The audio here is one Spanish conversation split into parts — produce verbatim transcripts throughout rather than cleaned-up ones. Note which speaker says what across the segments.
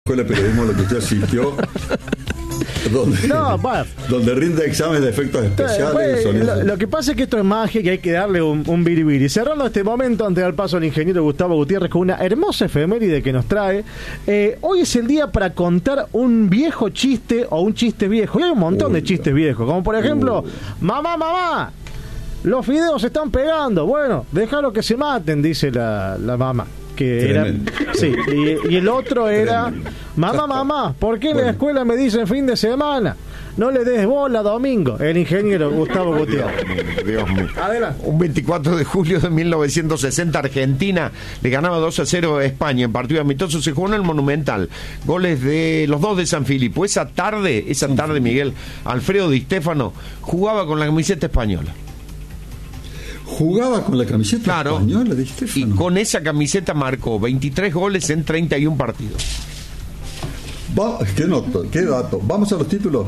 Speaker 1: escuela de periodismo a la que usted asistió, donde,
Speaker 2: no, va.
Speaker 1: donde rinde exámenes de efectos especiales.
Speaker 2: Pues, lo, lo que pasa es que esto es magia y hay que darle un, un biribiri. Cerrando este momento, antes de dar paso al ingeniero Gustavo Gutiérrez con una hermosa efeméride que nos trae. Eh, hoy es el día para contar un viejo chiste o un chiste viejo. Y hay un montón Uy, de chistes viejos, como por ejemplo, Uy. mamá, mamá, los fideos se están pegando. Bueno, déjalo que se maten, dice la, la mamá. Que era, sí, y, y el otro era, mamá, mamá, ¿por qué en bueno. la escuela me dicen fin de semana? No le des bola domingo. El ingeniero Gustavo Gutiérrez.
Speaker 3: Dios mío. Adelante. Un veinticuatro de julio de mil novecientos sesenta, Argentina le ganaba dos a cero a España en partido amistoso. Se jugó en el Monumental. Goles de los dos de San Filipo. Esa tarde, esa tarde, Miguel, Alfredo Di Stéfano jugaba con la camiseta española.
Speaker 1: Jugaba con la camiseta
Speaker 3: claro,
Speaker 1: española de Stéfano.
Speaker 3: Y con esa camiseta marcó veintitrés goles en treinta y un partidos.
Speaker 1: Va, ¿qué, noto, ¿Qué dato? Vamos a los títulos.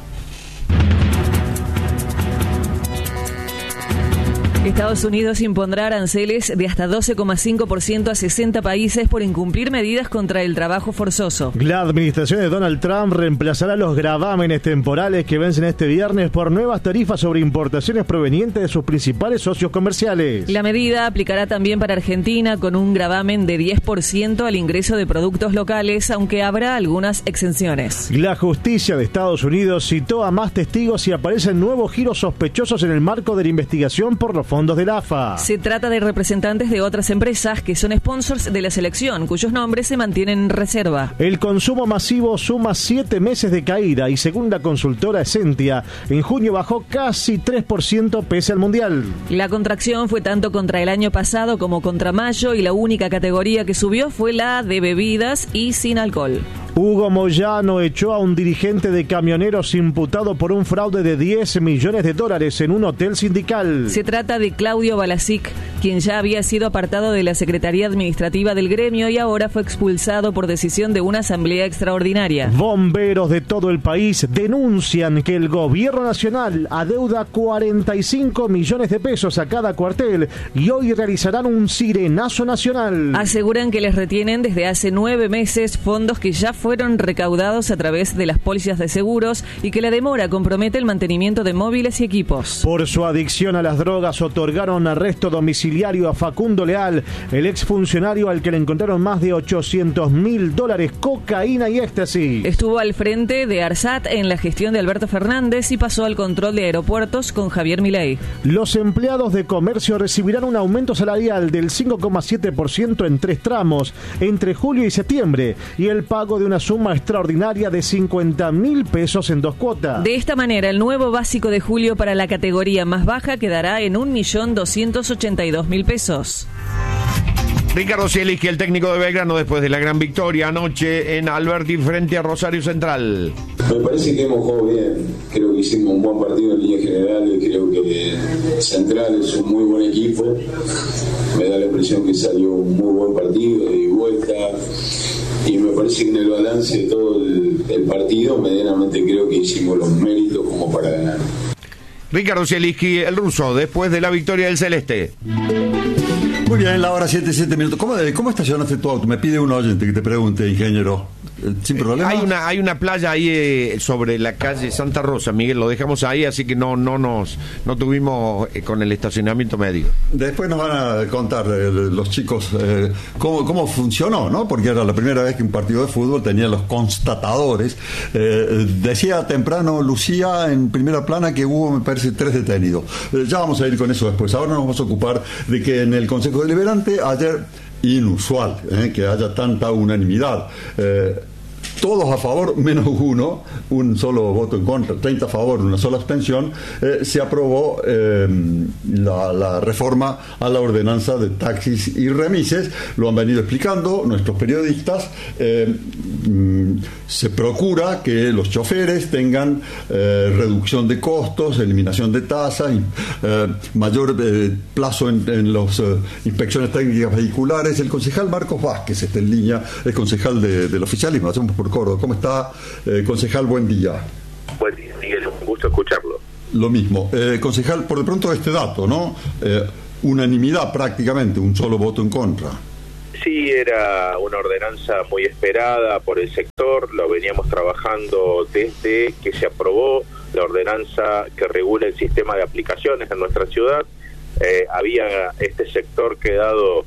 Speaker 4: Estados Unidos impondrá aranceles de hasta doce coma cinco por ciento a sesenta países por incumplir medidas contra el trabajo forzoso.
Speaker 2: La administración de Donald Trump reemplazará los gravámenes temporales que vencen este viernes por nuevas tarifas sobre importaciones provenientes de sus principales socios comerciales.
Speaker 4: La medida aplicará también para Argentina con un gravamen de diez por ciento al ingreso de productos locales, aunque habrá algunas exenciones.
Speaker 2: La justicia de Estados Unidos citó a más testigos y aparecen nuevos giros sospechosos en el marco de la investigación por los fondos del A F A.
Speaker 4: Se trata de representantes de otras empresas que son sponsors de la selección, cuyos nombres se mantienen en reserva.
Speaker 2: El consumo masivo suma siete meses de caída y según la consultora Essentia, en junio bajó casi tres por ciento pese al Mundial.
Speaker 4: La contracción fue tanto contra el año pasado como contra mayo y la única categoría que subió fue la de bebidas y sin alcohol.
Speaker 2: Hugo Moyano echó a un dirigente de camioneros imputado por un fraude de diez millones de dólares en un hotel sindical.
Speaker 4: Se trata de Claudio Balasic, quien ya había sido apartado de la Secretaría Administrativa del gremio y ahora fue expulsado por decisión de una asamblea extraordinaria.
Speaker 2: Bomberos de todo el país denuncian que el gobierno nacional adeuda cuarenta y cinco millones de pesos a cada cuartel y hoy realizarán un sirenazo nacional.
Speaker 4: Aseguran que les retienen desde hace nueve meses fondos que ya fueron recaudados a través de las pólizas de seguros y que la demora compromete el mantenimiento de móviles y equipos.
Speaker 2: Por su adicción a las drogas otorgaron arresto domiciliario a Facundo Leal, el exfuncionario al que le encontraron más de ochocientos mil dólares, cocaína y éxtasis.
Speaker 4: Estuvo al frente de ARSAT en la gestión de Alberto Fernández y pasó al control de aeropuertos con Javier Milei.
Speaker 2: Los empleados de comercio recibirán un aumento salarial del cinco coma siete por ciento en tres tramos entre julio y septiembre y el pago de una suma extraordinaria de cincuenta mil pesos en dos cuotas.
Speaker 4: De esta manera, el nuevo básico de julio para la categoría más baja quedará en un millón doscientos ochenta y dos mil pesos.
Speaker 3: Ricardo Zielinski, el técnico de Belgrano, después de la gran victoria anoche en Alberti frente a Rosario Central.
Speaker 5: Me parece que hemos jugado bien, creo que hicimos un buen partido en líneas generales, creo que Central es un muy buen equipo, me da la impresión que salió un muy buen partido de vuelta y me parece que en el balance de todo el, el partido medianamente creo que hicimos los méritos como para ganar.
Speaker 3: Ricardo Zielinski, el ruso, después de la victoria del Celeste.
Speaker 1: Muy bien, la hora siete, siete minutos. ¿Cómo, ¿Cómo estacionaste tu auto? Me pide un oyente que te pregunte, ingeniero. Sin problema.
Speaker 3: Hay una hay una playa ahí eh, sobre la calle Santa Rosa, Miguel, lo dejamos ahí, así que no no nos no tuvimos eh, con el estacionamiento medio.
Speaker 1: Después nos van a contar eh, los chicos eh, cómo, cómo funcionó, ¿no? Porque era la primera vez que un partido de fútbol tenía los constatadores. Eh, decía temprano Lucía en primera plana que hubo, me parece, tres detenidos. Eh, ya vamos a ir con eso después. Ahora nos vamos a ocupar de que en el Consejo Deliberante ayer, inusual eh, que haya tanta unanimidad, eh, todos a favor, menos uno, un solo voto en contra, treinta a favor, una sola abstención, eh, se aprobó eh, la, la reforma a la ordenanza de taxis y remises. Lo han venido explicando nuestros periodistas. Eh, se procura que los choferes tengan eh, reducción de costos, eliminación de tasas, eh, mayor eh, plazo en, en las eh, inspecciones técnicas vehiculares. El concejal Marcos Vázquez está en línea, es concejal de, del oficialismo, hacemos por Córdoba. ¿Cómo está, eh, concejal? Buen día.
Speaker 6: Buen día, Miguel, un gusto escucharlo.
Speaker 1: Lo mismo. Eh, concejal, por de pronto este dato, ¿no? Eh, unanimidad prácticamente, un solo voto en contra.
Speaker 6: sí, era una ordenanza muy esperada por el sector, lo veníamos trabajando desde que se aprobó la ordenanza que regula el sistema de aplicaciones en nuestra ciudad. Eh, había este sector quedado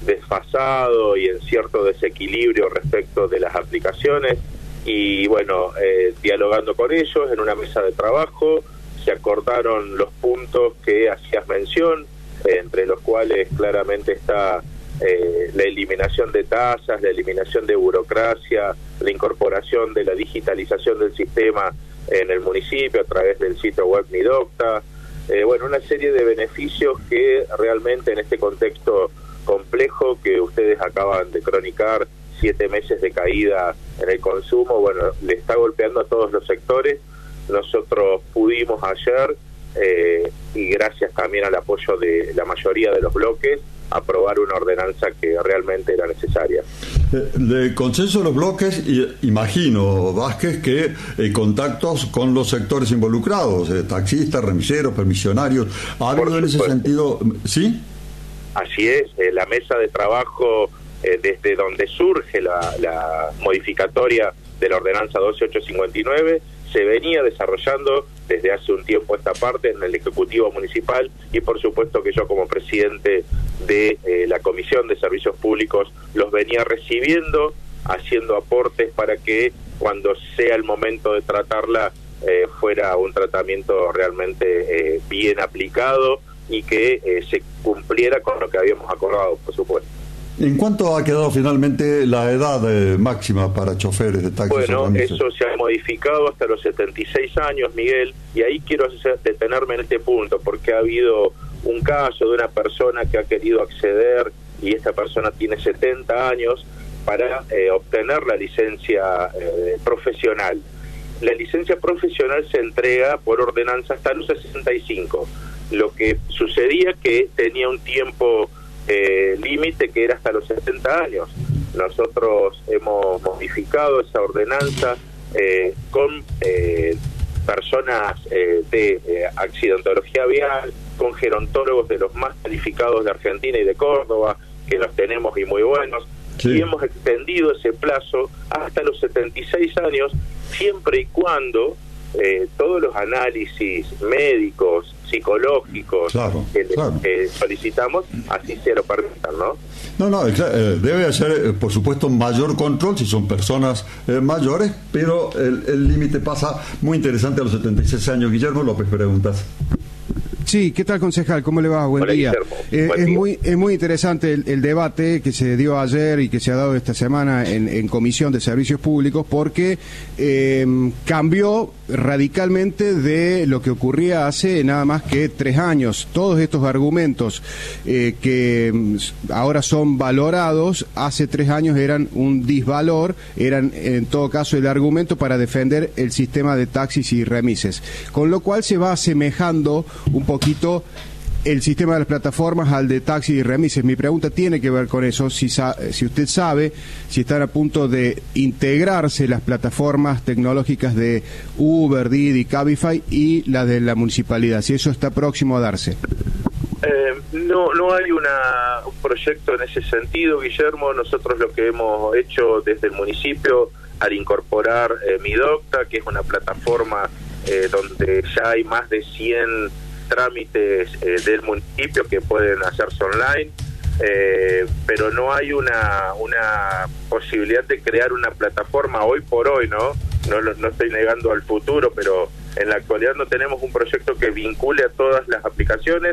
Speaker 6: desfasado y en cierto desequilibrio respecto de las aplicaciones, y bueno, eh, dialogando con ellos en una mesa de trabajo se acordaron los puntos que hacías mención, eh, entre los cuales claramente está eh, la eliminación de tasas, la eliminación de burocracia, la incorporación de la digitalización del sistema en el municipio a través del sitio web Mi Docta, eh, bueno, una serie de beneficios que realmente en este contexto complejo que ustedes acaban de cronicar, siete meses de caída en el consumo, bueno, le está golpeando a todos los sectores. Nosotros pudimos ayer, eh, y gracias también al apoyo de la mayoría de los bloques, aprobar una ordenanza que realmente era necesaria.
Speaker 1: Eh, de consenso de los bloques, y, imagino, Vázquez, que eh, contactos con los sectores involucrados, eh, taxistas, remiseros, permisionarios, ¿ha habido en ese sentido? ¿Sí?
Speaker 6: Así es, eh, la mesa de trabajo, eh, desde donde surge la, la modificatoria de la ordenanza doce mil ochocientos cincuenta y nueve, se venía desarrollando desde hace un tiempo esta parte en el Ejecutivo Municipal, y por supuesto que yo como presidente de eh, la Comisión de Servicios Públicos los venía recibiendo, haciendo aportes para que cuando sea el momento de tratarla eh, fuera un tratamiento realmente eh, bien aplicado y que eh, se cumpliera con lo que habíamos acordado, por supuesto.
Speaker 1: ¿En cuánto ha quedado finalmente la edad eh, máxima para choferes de taxis?
Speaker 6: Bueno, eso se ha modificado hasta los setenta y seis años, Miguel, y ahí quiero hacer, detenerme en este punto, porque ha habido un caso de una persona que ha querido acceder, y esta persona tiene setenta años, para eh, obtener la licencia eh, profesional. La licencia profesional se entrega por ordenanza hasta los sesenta y cinco. Lo que sucedía que tenía un tiempo eh, límite que era hasta los setenta años. Nosotros hemos modificado esa ordenanza eh, con eh, personas eh, de eh, accidentología vial, con gerontólogos de los más calificados de Argentina y de Córdoba, que los tenemos y muy buenos, sí. Y hemos extendido ese plazo hasta los setenta y seis años, siempre y cuando eh, todos los análisis médicos, psicológicos claro, que, claro. que solicitamos así se lo permitan, ¿no?
Speaker 1: No, no, debe hacer, por supuesto, mayor control si son personas eh, mayores, pero el límite pasa muy interesante a los setenta y seis años. Guillermo López, preguntas.
Speaker 7: Sí, ¿qué tal, concejal? ¿Cómo le va? Buen
Speaker 6: Hola,
Speaker 7: día.
Speaker 6: Eh,
Speaker 7: Buen
Speaker 6: es
Speaker 7: día.
Speaker 6: muy
Speaker 7: es muy interesante el, el debate que se dio ayer y que se ha dado esta semana en, en Comisión de Servicios Públicos, porque eh, cambió radicalmente de lo que ocurría hace nada más que tres años. Todos estos argumentos eh, que ahora son valorados, hace tres años eran un disvalor, eran en todo caso el argumento para defender el sistema de taxis y remises. Con lo cual se va asemejando un poco poquito el sistema de las plataformas al de taxis y remises. Mi pregunta tiene que ver con eso, si, si usted sabe si están a punto de integrarse las plataformas tecnológicas de Uber, Didi, Cabify y la de la municipalidad, si eso está próximo a darse.
Speaker 6: Eh, no, no hay una, un proyecto en ese sentido, Guillermo. Nosotros lo que hemos hecho desde el municipio al incorporar eh, Mi Docta, que es una plataforma eh, donde ya hay más de cien trámites eh, del municipio que pueden hacerse online, eh, pero no hay una una posibilidad de crear una plataforma hoy por hoy, ¿no? No, no estoy negando al futuro, pero en la actualidad no tenemos un proyecto que vincule a todas las aplicaciones.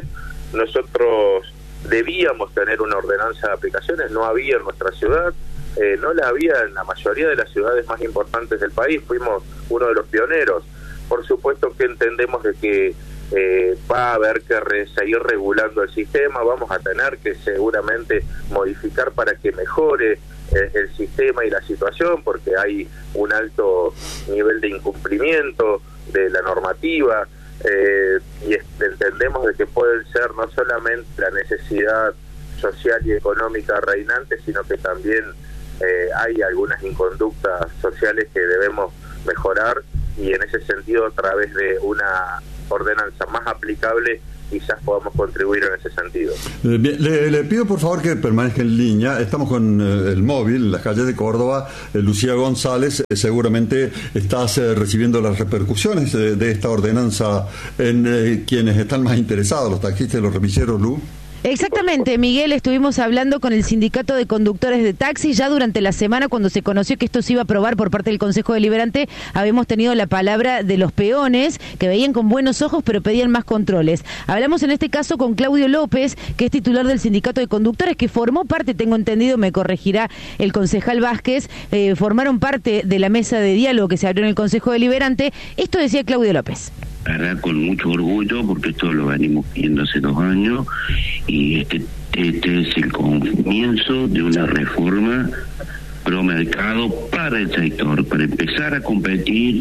Speaker 6: Nosotros debíamos tener una ordenanza de aplicaciones, no había en nuestra ciudad, eh, no la había en la mayoría de las ciudades más importantes del país, fuimos uno de los pioneros. Por supuesto que entendemos de que Eh, va a haber que re, seguir regulando el sistema, vamos a tener que seguramente modificar para que mejore eh, el sistema y la situación, porque hay un alto nivel de incumplimiento de la normativa, eh, y entendemos de que pueden ser no solamente la necesidad social y económica reinante, sino que también eh, hay algunas inconductas sociales que debemos mejorar, y en ese sentido, a través de una ordenanza más aplicable, quizás podamos contribuir en ese sentido.
Speaker 1: Eh, bien, le, le pido por favor que permanezca en línea. Estamos con eh, el móvil en las calles de Córdoba. eh, Lucía González, eh, seguramente estás eh, recibiendo las repercusiones eh, de esta ordenanza en eh, quienes están más interesados, los taxistas y los remiseros, Lu.
Speaker 8: Exactamente, Miguel, estuvimos hablando con el sindicato de conductores de taxi ya durante la semana cuando se conoció que esto se iba a aprobar por parte del Consejo Deliberante. Habíamos tenido la palabra de los peones que veían con buenos ojos pero pedían más controles. Hablamos en este caso con Claudio López, que es titular del sindicato de conductores, que formó parte, tengo entendido, me corregirá el concejal Vázquez, eh, formaron parte de la mesa de diálogo que se abrió en el Consejo Deliberante. Esto decía Claudio López.
Speaker 9: La verdad, con mucho orgullo, porque esto lo venimos viendo hace dos años y este, este es el comienzo de una reforma pro mercado para el sector, para empezar a competir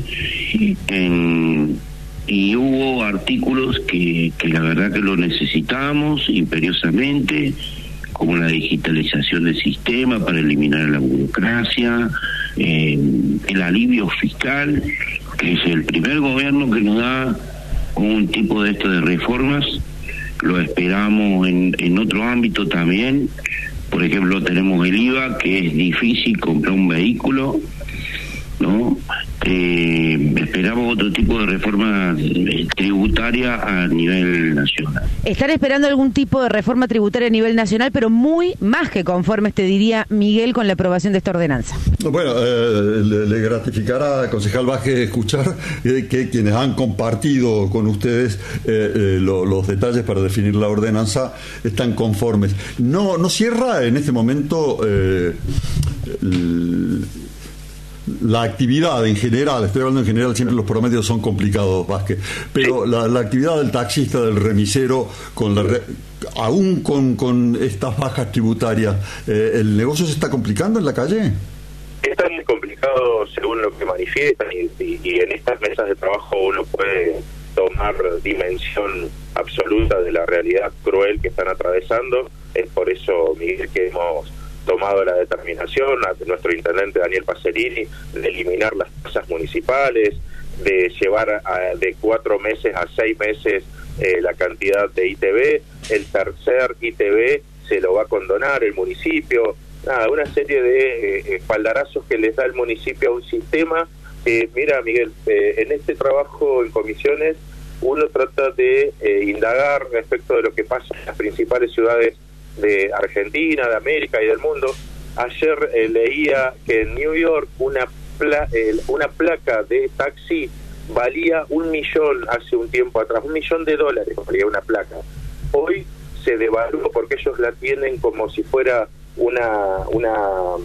Speaker 9: en, y hubo artículos que, que la verdad que lo necesitamos imperiosamente, como la digitalización del sistema para eliminar la burocracia, eh, el alivio fiscal, que es el primer gobierno que nos da un tipo de esto de reformas. Lo esperamos en, en otro ámbito también. Por ejemplo, tenemos el I V A, que es difícil comprar un vehículo, ¿no? Eh, esperamos otro tipo de reforma tributaria a nivel nacional.
Speaker 8: Están esperando algún tipo de reforma tributaria a nivel nacional, pero muy más que conformes, te diría Miguel, con la aprobación de esta ordenanza.
Speaker 1: Bueno, eh, le, le gratificará, concejal Vázquez, escuchar eh, que quienes han compartido con ustedes eh, eh, lo, los detalles para definir la ordenanza están conformes. No, no cierra en este momento eh, el, la actividad en general, estoy hablando en general, siempre los promedios son complicados, Vázquez, pero la, la actividad del taxista, del remisero, con la re, aún con, con estas bajas tributarias, eh, ¿el negocio se está complicando en la calle?
Speaker 6: Está muy complicado según lo que manifiestan y, y, y en estas mesas de trabajo uno puede tomar dimensión absoluta de la realidad cruel que están atravesando. Es por eso, Miguel, que hemos tomado la determinación a nuestro intendente Daniel Pacerini de eliminar las tasas municipales, de llevar a, de cuatro meses a seis meses eh, la cantidad de I T V. El tercer I T V se lo va a condonar el municipio. Nada, una serie de eh, espaldarazos que les da el municipio a un sistema. Eh, mira, Miguel, eh, en este trabajo en comisiones uno trata de eh, indagar respecto de lo que pasa en las principales ciudades de Argentina, de América y del mundo. Ayer eh, leía que en New York una pla eh, una placa de taxi valía un millón hace un tiempo atrás, un millón de dólares valía una placa. Hoy se devaluó porque ellos la tienen como si fuera una una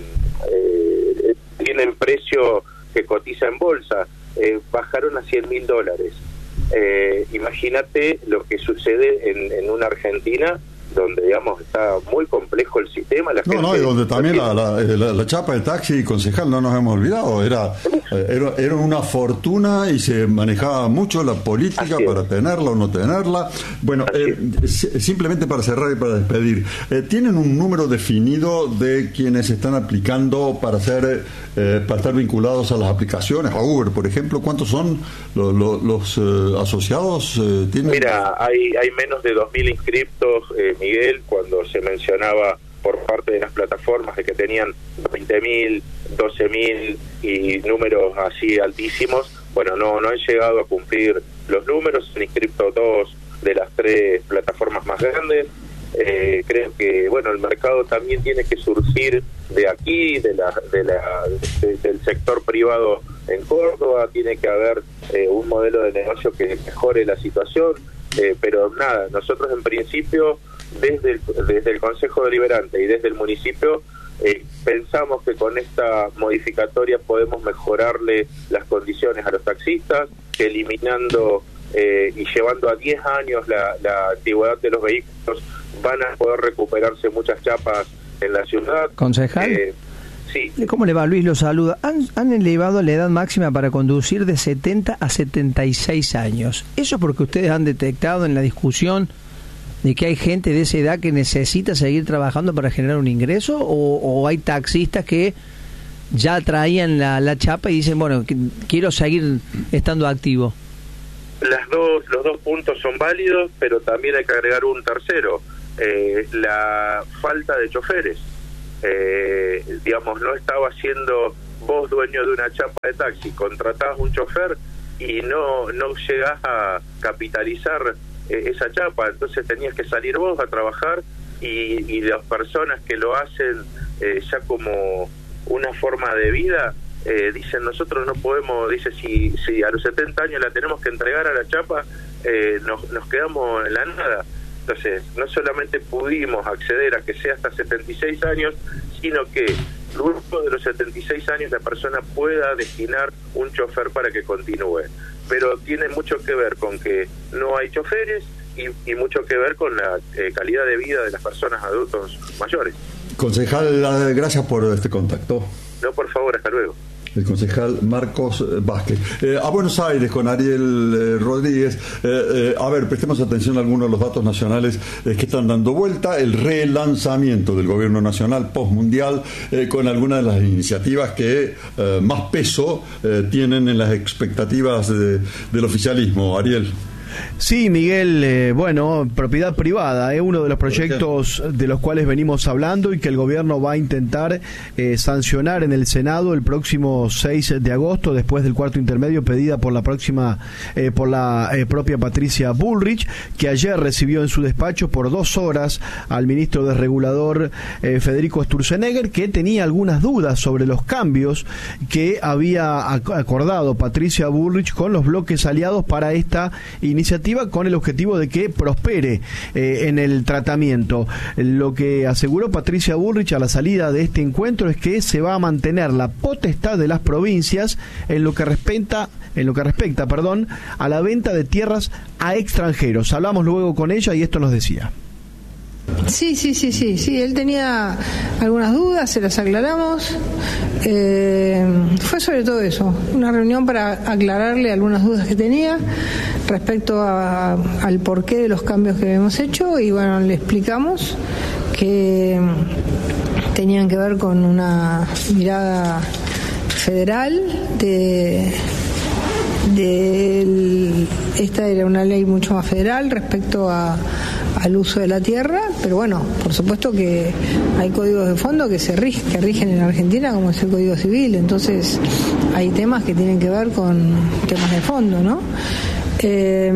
Speaker 6: eh, tienen precio que cotiza en bolsa. Eh, bajaron a cien mil dólares. Eh, imagínate lo que sucede en, en una Argentina donde, digamos, está muy complejo el sistema. La
Speaker 1: no,
Speaker 6: gente
Speaker 1: no, y donde también la, la, la, la chapa del taxi, concejal, no nos hemos olvidado, era, era, era una fortuna y se manejaba mucho la política para tenerla o no tenerla. Bueno, eh, simplemente para cerrar y para despedir, eh, ¿tienen un número definido de quienes están aplicando para ser eh, para estar vinculados a las aplicaciones, a Uber, por ejemplo? ¿Cuántos son los, los, los eh, asociados? Eh, ¿tienen?
Speaker 6: Mira, hay, hay menos de dos mil inscriptos, eh, Miguel, cuando se mencionaba por parte de las plataformas de que tenían veinte mil, doce mil y números así altísimos. Bueno, no no han llegado a cumplir los números, se han inscrito dos de las tres plataformas más grandes. Eh, creo que, bueno, el mercado también tiene que surgir de aquí, de la, de la de, del sector privado en Córdoba. Tiene que haber eh, un modelo de negocio que mejore la situación, eh, pero nada, nosotros en principio desde el, desde el Consejo Deliberante y desde el municipio eh, pensamos que con esta modificatoria podemos mejorarle las condiciones a los taxistas, eliminando eh, y llevando a diez años la, la antigüedad de los vehículos. Van a poder recuperarse muchas chapas en la ciudad.
Speaker 10: Concejal.
Speaker 6: Eh, sí.
Speaker 10: ¿Cómo le va? Luis lo saluda. Han, han elevado la edad máxima para conducir de setenta a setenta y seis años. ¿Eso es porque ustedes han detectado en la discusión de que hay gente de esa edad que necesita seguir trabajando para generar un ingreso? ¿O, o hay taxistas que ya traían la, la chapa y dicen, bueno, que, quiero seguir estando activo?
Speaker 6: las dos, los dos puntos son válidos, pero también hay que agregar un tercero, eh, la falta de choferes. Eh, digamos, no estaba siendo vos dueño de una chapa de taxi, contratás un chofer y no, no llegás a capitalizar eh, esa chapa, entonces tenías que salir vos a trabajar y, y las personas que lo hacen eh, ya como una forma de vida, eh, dicen nosotros no podemos, dice si, si a los setenta años la tenemos que entregar a la chapa, eh, nos, nos quedamos en la nada. Entonces, no solamente pudimos acceder a que sea hasta setenta y seis años, sino que luego de los setenta y seis años la persona pueda destinar un chofer para que continúe. Pero tiene mucho que ver con que no hay choferes y, y mucho que ver con la eh, calidad de vida de las personas adultos mayores.
Speaker 1: Concejal, gracias por este contacto.
Speaker 6: No, por favor, hasta luego.
Speaker 1: El concejal Marcos Vázquez. Eh, a Buenos Aires con Ariel eh, Rodríguez. Eh, eh, a ver, prestemos atención a algunos de los datos nacionales eh, que están dando vuelta. El relanzamiento del gobierno nacional postmundial eh, con algunas de las iniciativas que eh, más peso eh, tienen en las expectativas de, del oficialismo. Ariel.
Speaker 2: Sí, Miguel, eh, bueno, propiedad privada, es eh, uno de los proyectos de los cuales venimos hablando y que el gobierno va a intentar eh, sancionar en el Senado el próximo seis de agosto, después del cuarto intermedio pedida por la próxima, eh, por la eh, propia Patricia Bullrich, que ayer recibió en su despacho por dos horas al ministro desregulador eh, Federico Sturzenegger, que tenía algunas dudas sobre los cambios que había acordado Patricia Bullrich con los bloques aliados para esta iniciativa, con el objetivo de que prospere eh, en el tratamiento. Lo que aseguró Patricia Bullrich a la salida de este encuentro es que se va a mantener la potestad de las provincias en lo que respecta, en lo que respecta, perdón, a la venta de tierras a extranjeros. Hablamos luego con ella y esto nos decía.
Speaker 11: Sí, sí, sí, sí, sí, él tenía algunas dudas, se las aclaramos. Eh, fue sobre todo eso, una reunión para aclararle algunas dudas que tenía respecto a, al porqué de los cambios que hemos hecho y bueno, le explicamos que tenían que ver con una mirada federal de... de esta era una ley mucho más federal respecto a al uso de la tierra, pero bueno, por supuesto que hay códigos de fondo que se rigen, que rigen en Argentina, como es el Código Civil, entonces hay temas que tienen que ver con temas de fondo, ¿no? Eh,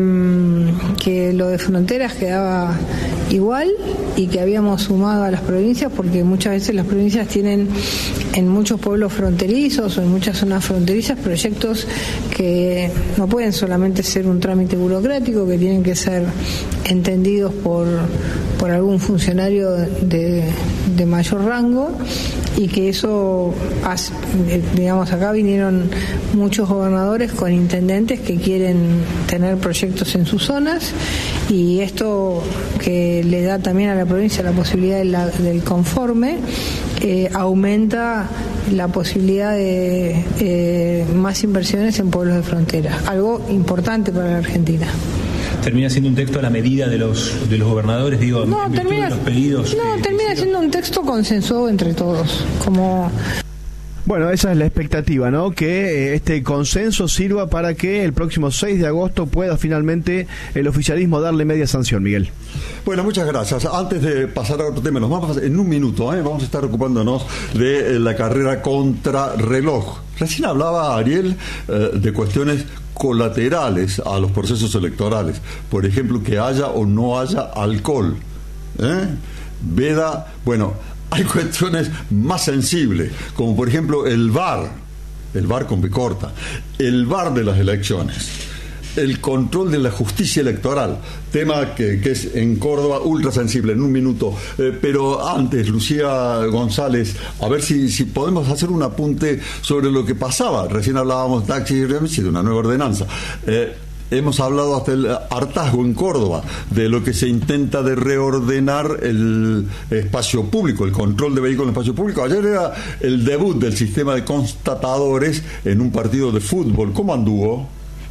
Speaker 11: que lo de fronteras quedaba igual y que habíamos sumado a las provincias porque muchas veces las provincias tienen en muchos pueblos fronterizos o en muchas zonas fronterizas proyectos que no pueden solamente ser un trámite burocrático, que tienen que ser entendidos por, por algún funcionario de, de mayor rango y que eso, digamos, acá vinieron muchos gobernadores con intendentes que quieren tener proyectos en sus zonas y esto que le da también a la provincia la posibilidad de la, del conforme eh, aumenta la posibilidad de eh, más inversiones en pueblos de frontera, algo importante para la Argentina.
Speaker 12: ¿Termina siendo un texto a la medida de los de los gobernadores, digo,
Speaker 11: no,
Speaker 12: en virtud
Speaker 11: termina,
Speaker 12: de los pedidos?
Speaker 11: No,
Speaker 12: que,
Speaker 11: termina
Speaker 12: que
Speaker 11: siendo un texto consensuado entre todos, como...
Speaker 2: Bueno, esa es la expectativa, ¿no? Que eh, este consenso sirva para que el próximo seis de agosto pueda finalmente el oficialismo darle media sanción, Miguel.
Speaker 1: Bueno, muchas gracias. Antes de pasar a otro tema, nos vamos a, en un minuto, ¿eh? vamos a estar ocupándonos de eh, la carrera contra reloj. Recién hablaba Ariel eh, de cuestiones colaterales a los procesos electorales. Por ejemplo, que haya o no haya alcohol. ¿Eh? Veda, bueno... Hay cuestiones más sensibles, como por ejemplo el V A R, el V A R con B corta, el V A R de las elecciones, el control de la justicia electoral, tema que, que es en Córdoba ultra sensible, en un minuto. Eh, pero antes, Lucía González, a ver si, si podemos hacer un apunte sobre lo que pasaba. Recién hablábamos de taxis y de una nueva ordenanza. Eh, Hemos hablado hasta el hartazgo en Córdoba de lo que se intenta de reordenar el espacio público, el control de vehículos en el espacio público. Ayer era el debut del sistema de constatadores en un partido de fútbol. ¿Cómo anduvo?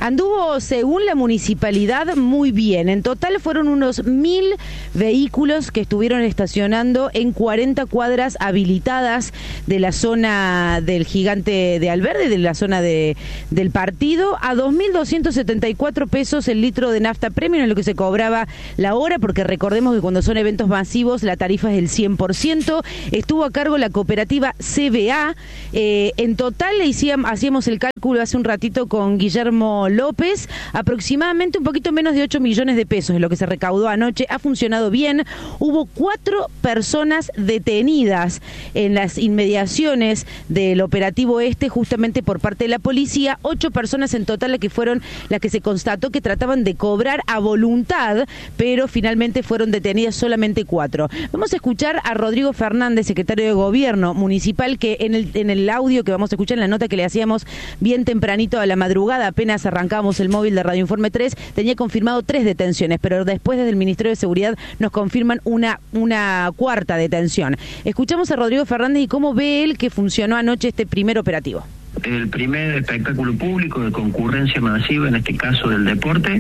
Speaker 8: Anduvo, según la municipalidad, muy bien. En total fueron unos mil vehículos que estuvieron estacionando en cuarenta cuadras habilitadas de la zona del Gigante de Alverde, de la zona de, del partido, a dos mil doscientos setenta y cuatro pesos el litro de nafta premium, en lo que se cobraba la hora, porque recordemos que cuando son eventos masivos la tarifa es del cien por ciento. Estuvo a cargo la cooperativa C B A. Eh, en total le hacíamos, hacíamos el cálculo hace un ratito con Guillermo López, aproximadamente un poquito menos de ocho millones de pesos es lo que se recaudó anoche. Ha funcionado bien. Hubo cuatro personas detenidas en las inmediaciones del operativo este, justamente por parte de la policía. Ocho personas en total las que fueron las que se constató que trataban de cobrar a voluntad, pero finalmente fueron detenidas solamente cuatro. Vamos a escuchar a Rodrigo Fernández, secretario de Gobierno Municipal, que en el, en el audio que vamos a escuchar, en la nota que le hacíamos bien tempranito a la madrugada, apenas arrancamos el móvil de Radio Informe tres, tenía confirmado tres detenciones, pero después desde el Ministerio de Seguridad nos confirman una, una cuarta detención. Escuchamos a Rodrigo Fernández y cómo ve él que funcionó anoche este primer operativo.
Speaker 13: El primer espectáculo público de concurrencia masiva, en este caso del deporte.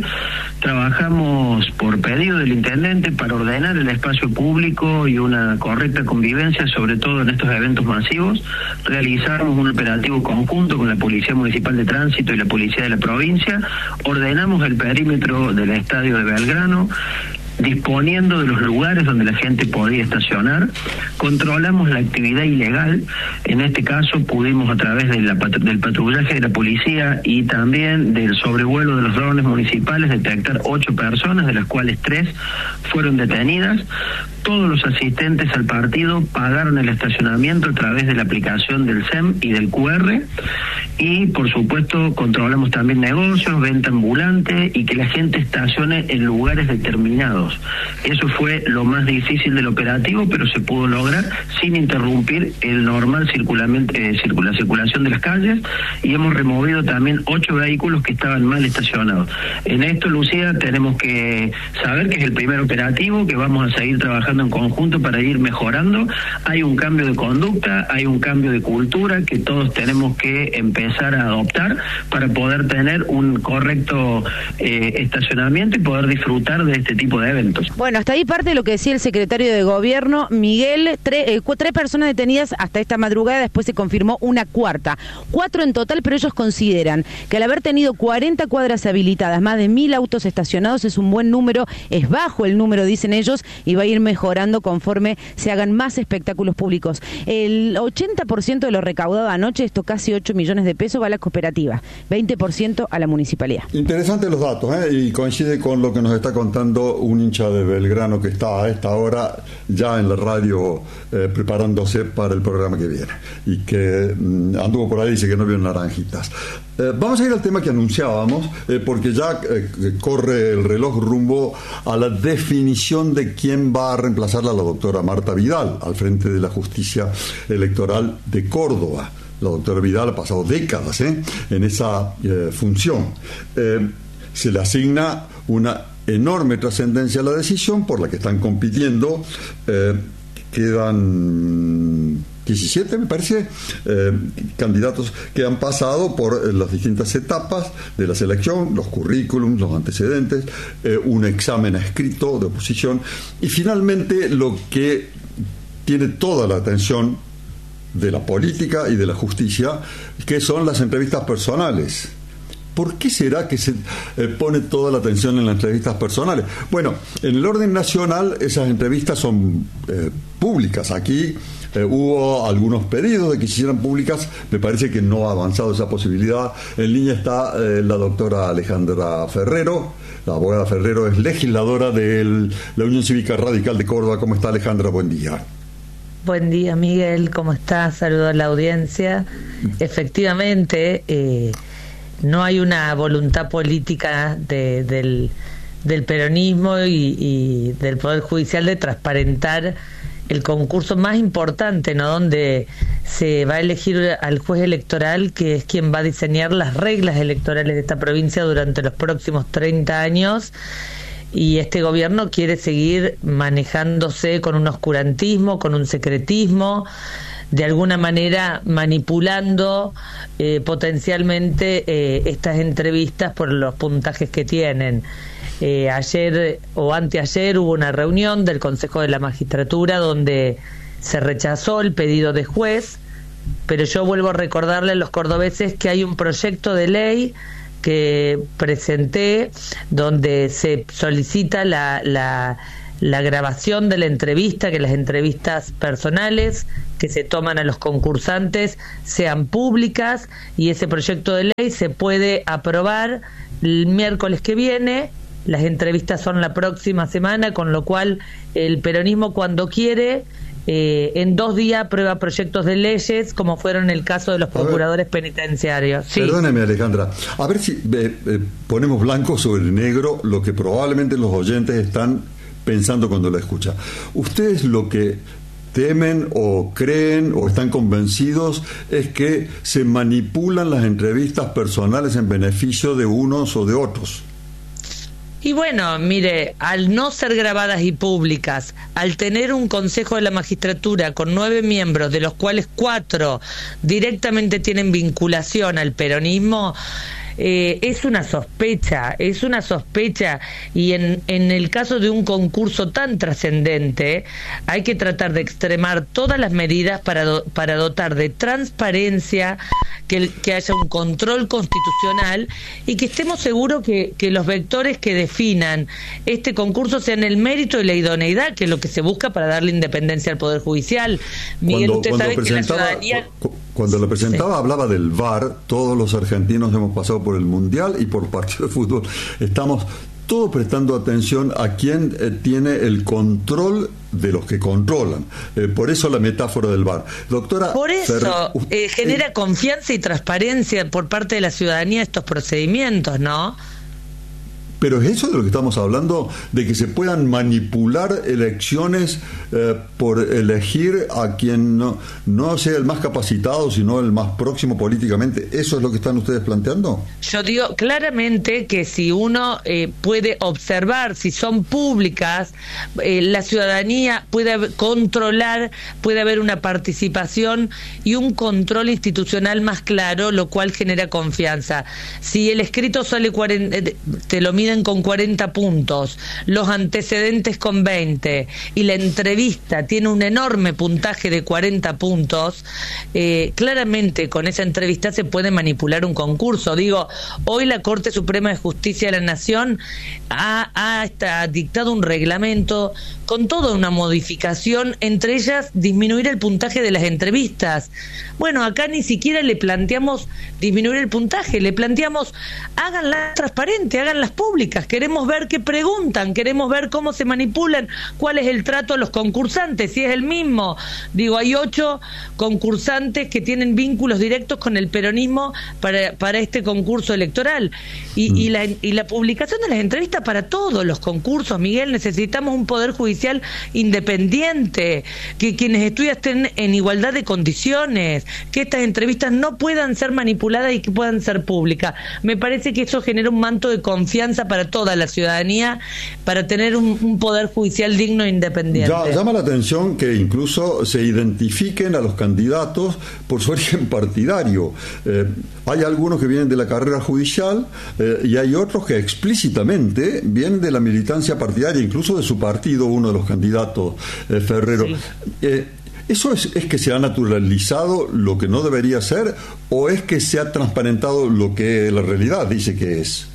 Speaker 13: Trabajamos por pedido del intendente para ordenar el espacio público y una correcta convivencia, sobre todo en estos eventos masivos. Realizamos un operativo conjunto con la Policía Municipal de Tránsito y la Policía de la provincia. Ordenamos el perímetro del estadio de Belgrano, disponiendo de los lugares donde la gente podía estacionar. Controlamos la actividad ilegal. En este caso pudimos, a través de la, del patrullaje de la policía y también del sobrevuelo de los drones municipales, detectar ocho personas, de las cuales tres fueron detenidas. Todos los asistentes al partido pagaron el estacionamiento a través de la aplicación del S E M y del Q R. Y, por supuesto, controlamos también negocios, venta ambulante y que la gente estacione en lugares determinados. Eso fue lo más difícil del operativo, pero se pudo lograr sin interrumpir el normal circulamiento, eh, circula, circulación de las calles, y hemos removido también ocho vehículos que estaban mal estacionados. En esto, Lucía, tenemos que saber que es el primer operativo, que vamos a seguir trabajando en conjunto para ir mejorando. Hay un cambio de conducta, hay un cambio de cultura que todos tenemos que empezar a adoptar para poder tener un correcto eh, estacionamiento y poder disfrutar de este tipo de eventos.
Speaker 8: Bueno, hasta ahí parte de lo que decía el secretario de Gobierno, Miguel. Tre, eh, tres personas detenidas hasta esta madrugada, después se confirmó una cuarta. Cuatro en total, pero ellos consideran que al haber tenido cuarenta cuadras habilitadas, más de mil autos estacionados, es un buen número, es bajo el número, dicen ellos, y va a ir mejorando conforme se hagan más espectáculos públicos. El ochenta por ciento de lo recaudado anoche, esto casi ocho millones de pesos, va a la cooperativa, veinte por ciento a la municipalidad.
Speaker 1: Interesantes los datos, ¿eh? Y coincide con lo que nos está contando un hincha de Belgrano que está a esta hora ya en la radio eh, preparándose para el programa que viene y que mm, anduvo por ahí y dice que no vio naranjitas. Eh, vamos a ir al tema que anunciábamos, eh, porque ya eh, corre el reloj rumbo a la definición de quién va a reemplazarla a la doctora Marta Vidal al frente de la Justicia Electoral de Córdoba. La doctora Vidal ha pasado décadas ¿eh? en esa eh, función. Eh, se le asigna una enorme trascendencia a la decisión por la que están compitiendo. Eh, quedan diecisiete, me parece, eh, candidatos que han pasado por eh, las distintas etapas de la selección, los currículums, los antecedentes, eh, un examen escrito de oposición y finalmente lo que tiene toda la atención de la política y de la justicia, que son las entrevistas personales. ¿Por qué será que se eh, pone toda la atención en las entrevistas personales? Bueno, en el orden nacional esas entrevistas son eh, públicas. Aquí eh, hubo algunos pedidos de que se hicieran públicas. Me parece que no ha avanzado esa posibilidad. En línea está eh, la doctora Alejandra Ferrero. La abogada Ferrero es legisladora de la Unión Cívica Radical de Córdoba. ¿Cómo está, Alejandra? Buen día.
Speaker 14: Buen día, Miguel. ¿Cómo estás? Saludo a la audiencia. Efectivamente, eh, no hay una voluntad política de, del, del peronismo y, y del Poder Judicial de transparentar el concurso más importante, ¿no? Donde se va a elegir al juez electoral, que es quien va a diseñar las reglas electorales de esta provincia durante los próximos treinta años. Y este gobierno quiere seguir manejándose con un oscurantismo, con un secretismo, de alguna manera manipulando eh, potencialmente eh, estas entrevistas por los puntajes que tienen. Eh, ayer o anteayer hubo una reunión del Consejo de la Magistratura donde se rechazó el pedido de juez, pero yo vuelvo a recordarle a los cordobeses que hay un proyecto de ley que presenté donde se solicita la, la, la grabación de la entrevista, que las entrevistas personales que se toman a los concursantes sean públicas, y ese proyecto de ley se puede aprobar el miércoles que viene. Las entrevistas son la próxima semana, con lo cual el peronismo, cuando quiere, eh, en dos días aprueba proyectos de leyes, como fueron el caso de los procuradores penitenciarios. Sí.
Speaker 1: Perdóneme, Alejandra, a ver si eh, eh, ponemos blanco sobre negro lo que probablemente los oyentes están pensando cuando la escuchan. Ustedes lo que temen o creen o están convencidos es que se manipulan las entrevistas personales en beneficio de unos o de otros.
Speaker 14: Y bueno, mire, al no ser grabadas y públicas, al tener un Consejo de la Magistratura con nueve miembros, de los cuales cuatro directamente tienen vinculación al peronismo, eh, es una sospecha, es una sospecha, y en, en el caso de un concurso tan trascendente, hay que tratar de extremar todas las medidas para, do, para dotar de transparencia, que, que haya un control constitucional y que estemos seguros que, que los vectores que definan este concurso sean el mérito y la idoneidad, que es lo que se busca para darle independencia al Poder Judicial. Miguel,
Speaker 1: cuando,
Speaker 14: usted
Speaker 1: cuando
Speaker 14: sabe que la
Speaker 1: ciudadanía... Cuando lo presentaba, sí, hablaba del V A R. Todos los argentinos hemos pasado por el Mundial y por partido de fútbol. Estamos todos prestando atención a quién eh, tiene el control de los que controlan. Eh, por eso la metáfora del V A R. Doctora,
Speaker 14: por eso
Speaker 1: Fer...
Speaker 14: eh, genera
Speaker 1: eh,
Speaker 14: confianza y transparencia por parte de la ciudadanía estos procedimientos, ¿no?
Speaker 1: Pero es eso de lo que estamos hablando, de que se puedan manipular elecciones eh, por elegir a quien no, no sea el más capacitado, sino el más próximo políticamente. ¿Eso es lo que están ustedes planteando?
Speaker 14: Yo digo claramente que si uno eh, puede observar si son públicas, eh, la ciudadanía puede controlar, puede haber una participación y un control institucional más claro, lo cual genera confianza. Si el escrito sale cuarenta, te lo miden con cuarenta puntos, los antecedentes con veinte y la entrevista tiene un enorme puntaje de cuarenta puntos, eh, claramente con esa entrevista se puede manipular un concurso. Digo, hoy la Corte Suprema de Justicia de la Nación ha, ha, ha dictado un reglamento con toda una modificación, entre ellas disminuir el puntaje de las entrevistas. Bueno, acá ni siquiera le planteamos disminuir el puntaje, le planteamos háganlas transparentes, háganlas públicas, queremos ver qué preguntan, queremos ver cómo se manipulan, cuál es el trato a los concursantes, si es el mismo. Digo, hay ocho concursantes que tienen vínculos directos con el peronismo para, para este concurso electoral. Y, mm. y, la, y la publicación de las entrevistas para todos los concursos, Miguel, necesitamos un poder judicial independiente, que quienes estudian estén en igualdad de condiciones, que estas entrevistas no puedan ser manipuladas y que puedan ser públicas. Me parece que eso genera un manto de confianza para toda la ciudadanía, para tener un, un poder judicial digno e independiente.
Speaker 1: Ya, llama la atención que incluso se identifiquen a los candidatos por su origen partidario. Eh, hay algunos que vienen de la carrera judicial eh, y hay otros que explícitamente vienen de la militancia partidaria, incluso de su partido, uno de los candidatos, eh, Ferrero. Sí. Eh, ¿Eso es, es que se ha naturalizado lo que no debería ser, o es que se ha transparentado lo que la realidad dice que es?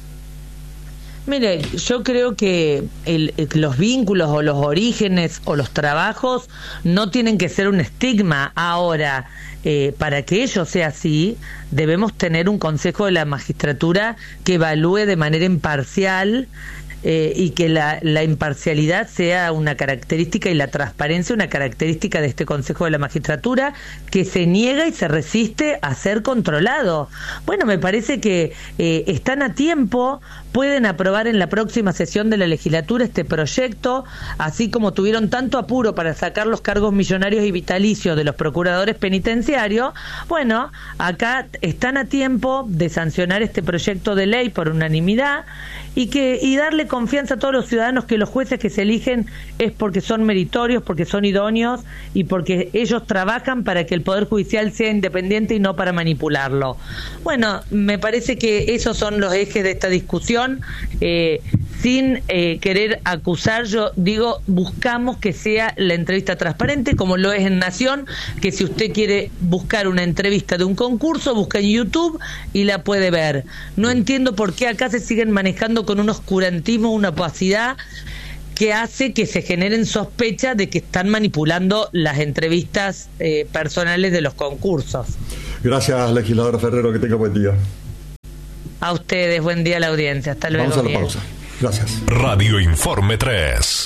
Speaker 14: Mire, yo creo que el, los vínculos o los orígenes o los trabajos no tienen que ser un estigma. Ahora, eh, para que ello sea así, debemos tener un Consejo de la Magistratura que evalúe de manera imparcial, Eh, y que la, la imparcialidad sea una característica y la transparencia una característica de este Consejo de la Magistratura, que se niega y se resiste a ser controlado. Bueno, me parece que eh, están a tiempo pueden aprobar en la próxima sesión de la legislatura este proyecto, así como tuvieron tanto apuro para sacar los cargos millonarios y vitalicios de los procuradores penitenciarios. Bueno, acá están a tiempo de sancionar este proyecto de ley por unanimidad y que y darle confianza a todos los ciudadanos que los jueces que se eligen es porque son meritorios, porque son idóneos y porque ellos trabajan para que el Poder Judicial sea independiente y no para manipularlo. Bueno, me parece que esos son los ejes de esta discusión. Eh, sin eh, querer acusar, yo digo, buscamos que sea la entrevista transparente, como lo es en Nación, que si usted quiere buscar una entrevista de un concurso, busca en YouTube y la puede ver. No entiendo por qué acá se siguen manejando con un oscurantismo, una opacidad que hace que se generen sospechas de que están manipulando las entrevistas eh, personales de los concursos.
Speaker 1: Gracias, legisladora Ferrero, que tenga buen día.
Speaker 14: A ustedes, buen día a la audiencia. Hasta luego.
Speaker 1: Vamos a la
Speaker 14: bien.
Speaker 1: pausa. Gracias.
Speaker 15: Radio Informe tres.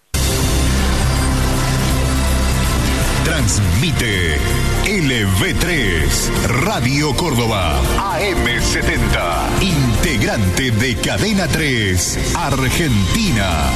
Speaker 15: Transmite L V tres, Radio Córdoba, A M setenta, integrante de Cadena tres, Argentina.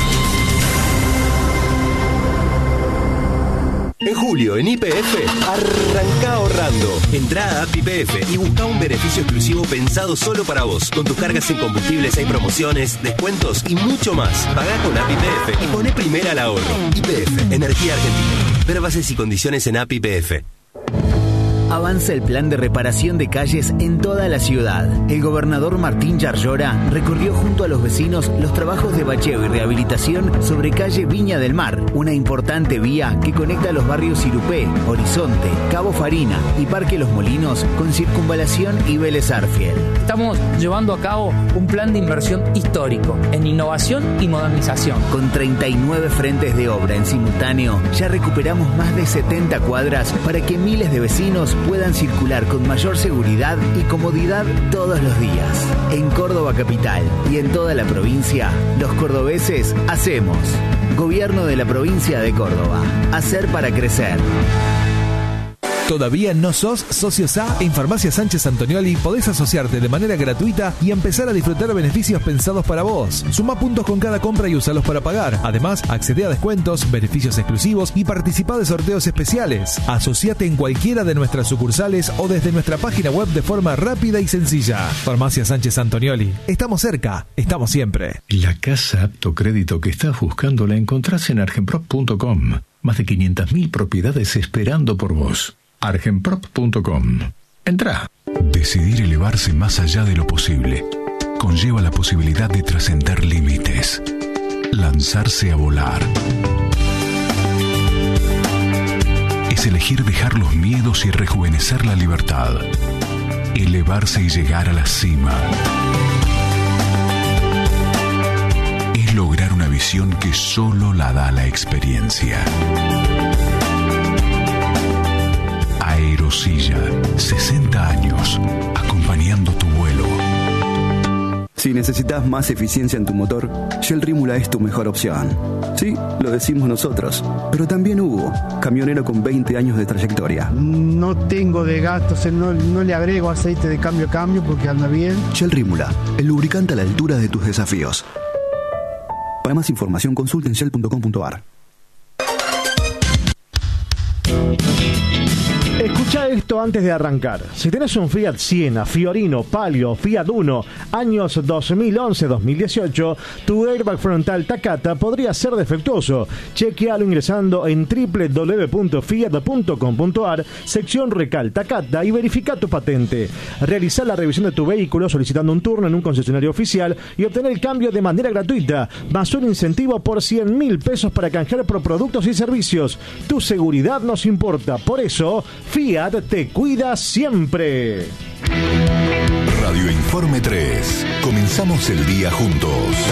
Speaker 16: En julio, en Y P F, arranca ahorrando. Entrá a App Y P F y busca un beneficio exclusivo pensado solo para vos. Con tus cargas en combustibles hay promociones, descuentos y mucho más. Pagá con App Y P F y poné primera al ahorro. Y P F, Energía Argentina. Ver bases y condiciones en App Y P F.
Speaker 17: Avanza el plan de reparación de calles en toda la ciudad. El gobernador Martín Yarlora recorrió junto a los vecinos los trabajos de bacheo y rehabilitación sobre calle Viña del Mar, una importante vía que conecta los barrios Irupé, Horizonte, Cabo Farina y Parque Los Molinos con Circunvalación y Vélez Arfiel.
Speaker 18: Estamos llevando a cabo un plan de inversión histórico en innovación y modernización.
Speaker 17: Con treinta y nueve frentes de obra en simultáneo, ya recuperamos más de setenta cuadras para que miles de vecinos puedan circular con mayor seguridad y comodidad todos los días. En Córdoba capital y en toda la provincia, los cordobeses hacemos. Gobierno de la provincia de Córdoba. Hacer para crecer.
Speaker 19: ¿Todavía no sos socio S A? En Farmacia Sánchez Antonioli podés asociarte de manera gratuita y empezar a disfrutar beneficios pensados para vos. Suma puntos con cada compra y usalos para pagar. Además, accede a descuentos, beneficios exclusivos y participa de sorteos especiales. Asociate en cualquiera de nuestras sucursales o desde nuestra página web de forma rápida y sencilla. Farmacia Sánchez Antonioli. Estamos cerca, estamos siempre.
Speaker 20: La casa apto crédito que estás buscando la encontrás en argenprop punto com. Más de quinientas mil propiedades esperando por vos. argenprop punto com. Entrá.
Speaker 21: Decidir elevarse más allá de lo posible conlleva la posibilidad de trascender límites, lanzarse a volar. Es elegir dejar los miedos y rejuvenecer la libertad, elevarse y llegar a la cima. Es lograr una visión que solo la da la experiencia. Aerosilla, sesenta años, acompañando tu vuelo.
Speaker 22: Si necesitas más eficiencia en tu motor, Shell Rímula es tu mejor opción. Sí, lo decimos nosotros, pero también Hugo, camionero con veinte años de trayectoria.
Speaker 23: No tengo de gastos, no, no le agrego aceite de cambio a cambio porque anda bien.
Speaker 22: Shell Rímula, el lubricante a la altura de tus desafíos. Para más información, consulta en shell punto com punto a r.
Speaker 2: Escucha esto antes de arrancar. Si tenés un Fiat Siena, Fiorino, Palio, Fiat Uno, años dos mil once a dos mil dieciocho, tu airbag frontal Takata podría ser defectuoso. Chequealo ingresando en doble u doble u doble u punto fiat punto com punto a r, sección Recal Takata, y verifica tu patente. Realizá la revisión de tu vehículo solicitando un turno en un concesionario oficial y obtener el cambio de manera gratuita, más un incentivo por cien mil pesos para canjear por productos y servicios. Tu seguridad nos importa, por eso Fiat te cuida siempre.
Speaker 15: Radio Informe tres. Comenzamos el día juntos.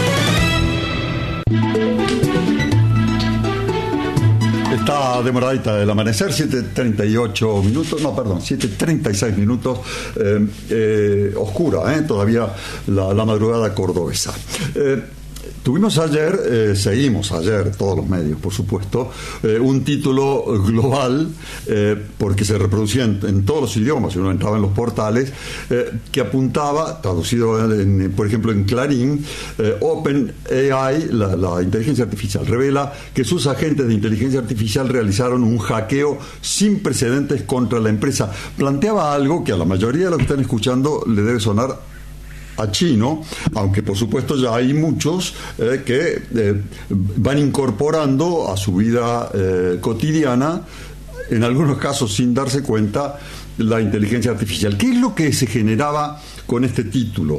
Speaker 1: Está demoradita el amanecer, siete treinta y ocho minutos, no, perdón, siete treinta y seis minutos, eh, eh, oscura, eh, todavía la, la madrugada cordobesa. Eh, tuvimos ayer, eh, seguimos ayer, todos los medios, por supuesto, eh, un título global, eh, porque se reproducía en, en todos los idiomas, uno entraba en los portales, eh, que apuntaba, traducido en, por ejemplo en Clarín, eh, OpenAI, la, la inteligencia artificial, revela que sus agentes de inteligencia artificial realizaron un hackeo sin precedentes contra la empresa. Planteaba algo que a la mayoría de los que están escuchando le debe sonar a chino, aunque por supuesto ya hay muchos eh, que eh, van incorporando a su vida eh, cotidiana, en algunos casos sin darse cuenta, la inteligencia artificial. ¿Qué es lo que se generaba con este título?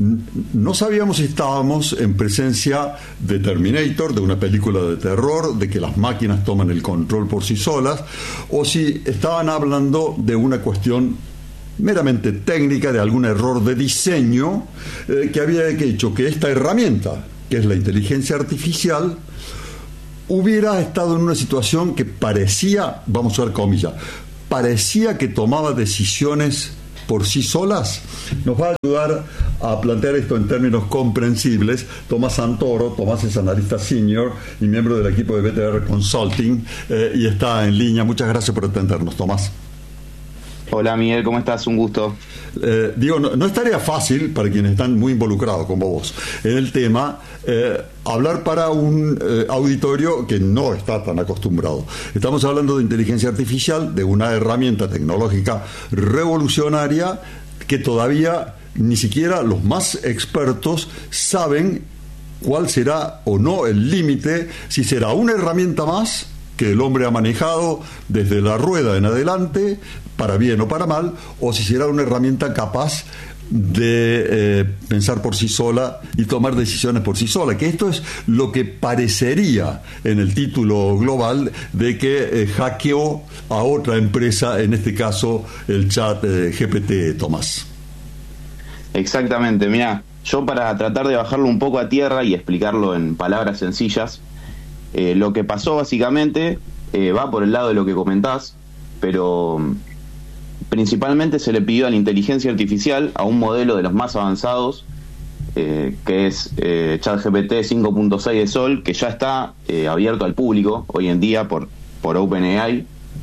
Speaker 1: No sabíamos si estábamos en presencia de Terminator, de una película de terror, de que las máquinas toman el control por sí solas, o si estaban hablando de una cuestión meramente técnica, de algún error de diseño eh, que había hecho que esta herramienta, que es la inteligencia artificial, hubiera estado en una situación que parecía, vamos a ver comillas, parecía que tomaba decisiones por sí solas. Nos va a ayudar a plantear esto en términos comprensibles Tomás Santoro. Tomás es analista senior y miembro del equipo de B T R Consulting, eh, y está en línea. Muchas gracias por atendernos, Tomás.
Speaker 3: Hola Miguel, ¿cómo estás? Un gusto.
Speaker 1: Eh, digo, no, no es tarea fácil para quienes están muy involucrados como vos en el tema, eh, hablar para un eh, auditorio que no está tan acostumbrado. Estamos hablando de inteligencia artificial, de una herramienta tecnológica revolucionaria que todavía ni siquiera los más expertos saben cuál será o no el límite, si será una herramienta más que el hombre ha manejado desde la rueda en adelante, para bien o para mal, o si será una herramienta capaz de eh, pensar por sí sola y tomar decisiones por sí sola, que esto es lo que parecería en el título global de que eh, hackeó a otra empresa, en este caso el chat eh, G P T, Tomás.
Speaker 3: Exactamente, mira, yo para tratar de bajarlo un poco a tierra y explicarlo en palabras sencillas, eh, lo que pasó básicamente eh, va por el lado de lo que comentás, pero principalmente se le pidió a la inteligencia artificial, a un modelo de los más avanzados, eh, que es eh, ChatGPT cinco punto seis de Sol, que ya está eh, abierto al público hoy en día por, por OpenAI,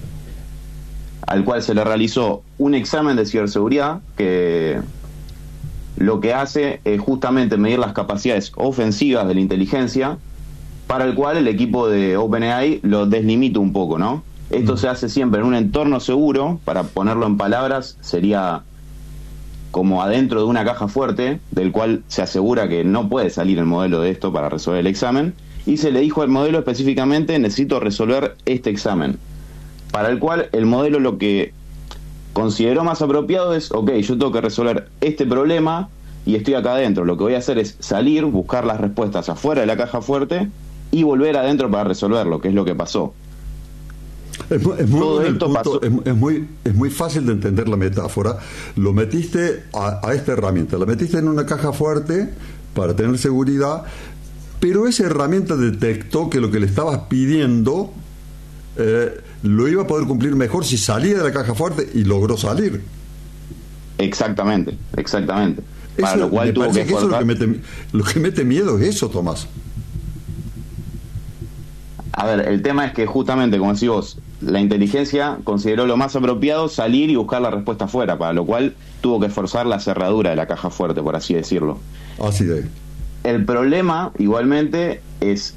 Speaker 3: al cual se le realizó un examen de ciberseguridad que lo que hace es justamente medir las capacidades ofensivas de la inteligencia, para el cual el equipo de OpenAI lo deslimita un poco, ¿no? Esto se hace siempre en un entorno seguro. Para ponerlo en palabras, sería como adentro de una caja fuerte, del cual se asegura que no puede salir el modelo de esto para resolver el examen, y se le dijo al modelo específicamente: necesito resolver este examen, para el cual el modelo lo que consideró más apropiado es: ok, yo tengo que resolver este problema y estoy acá adentro, lo que voy a hacer es salir, buscar las respuestas afuera de la caja fuerte y volver adentro para resolverlo, que es lo que pasó.
Speaker 1: Es muy, es, muy punto, es, es, muy, es muy fácil de entender la metáfora. Lo metiste a, a esta herramienta, la metiste en una caja fuerte para tener seguridad, pero esa herramienta detectó que lo que le estabas pidiendo eh, lo iba a poder cumplir mejor si salía de la caja fuerte, y logró salir.
Speaker 3: Exactamente, exactamente. Para
Speaker 1: eso,
Speaker 3: lo cual tuvo que,
Speaker 1: que eso lo que mete, lo que mete miedo es eso, Tomás.
Speaker 3: A ver, el tema es que justamente, como decís vos, la inteligencia consideró lo más apropiado salir y buscar la respuesta afuera, para lo cual tuvo que forzar la cerradura de la caja fuerte, por así decirlo.
Speaker 1: Así de.
Speaker 3: El problema, igualmente, es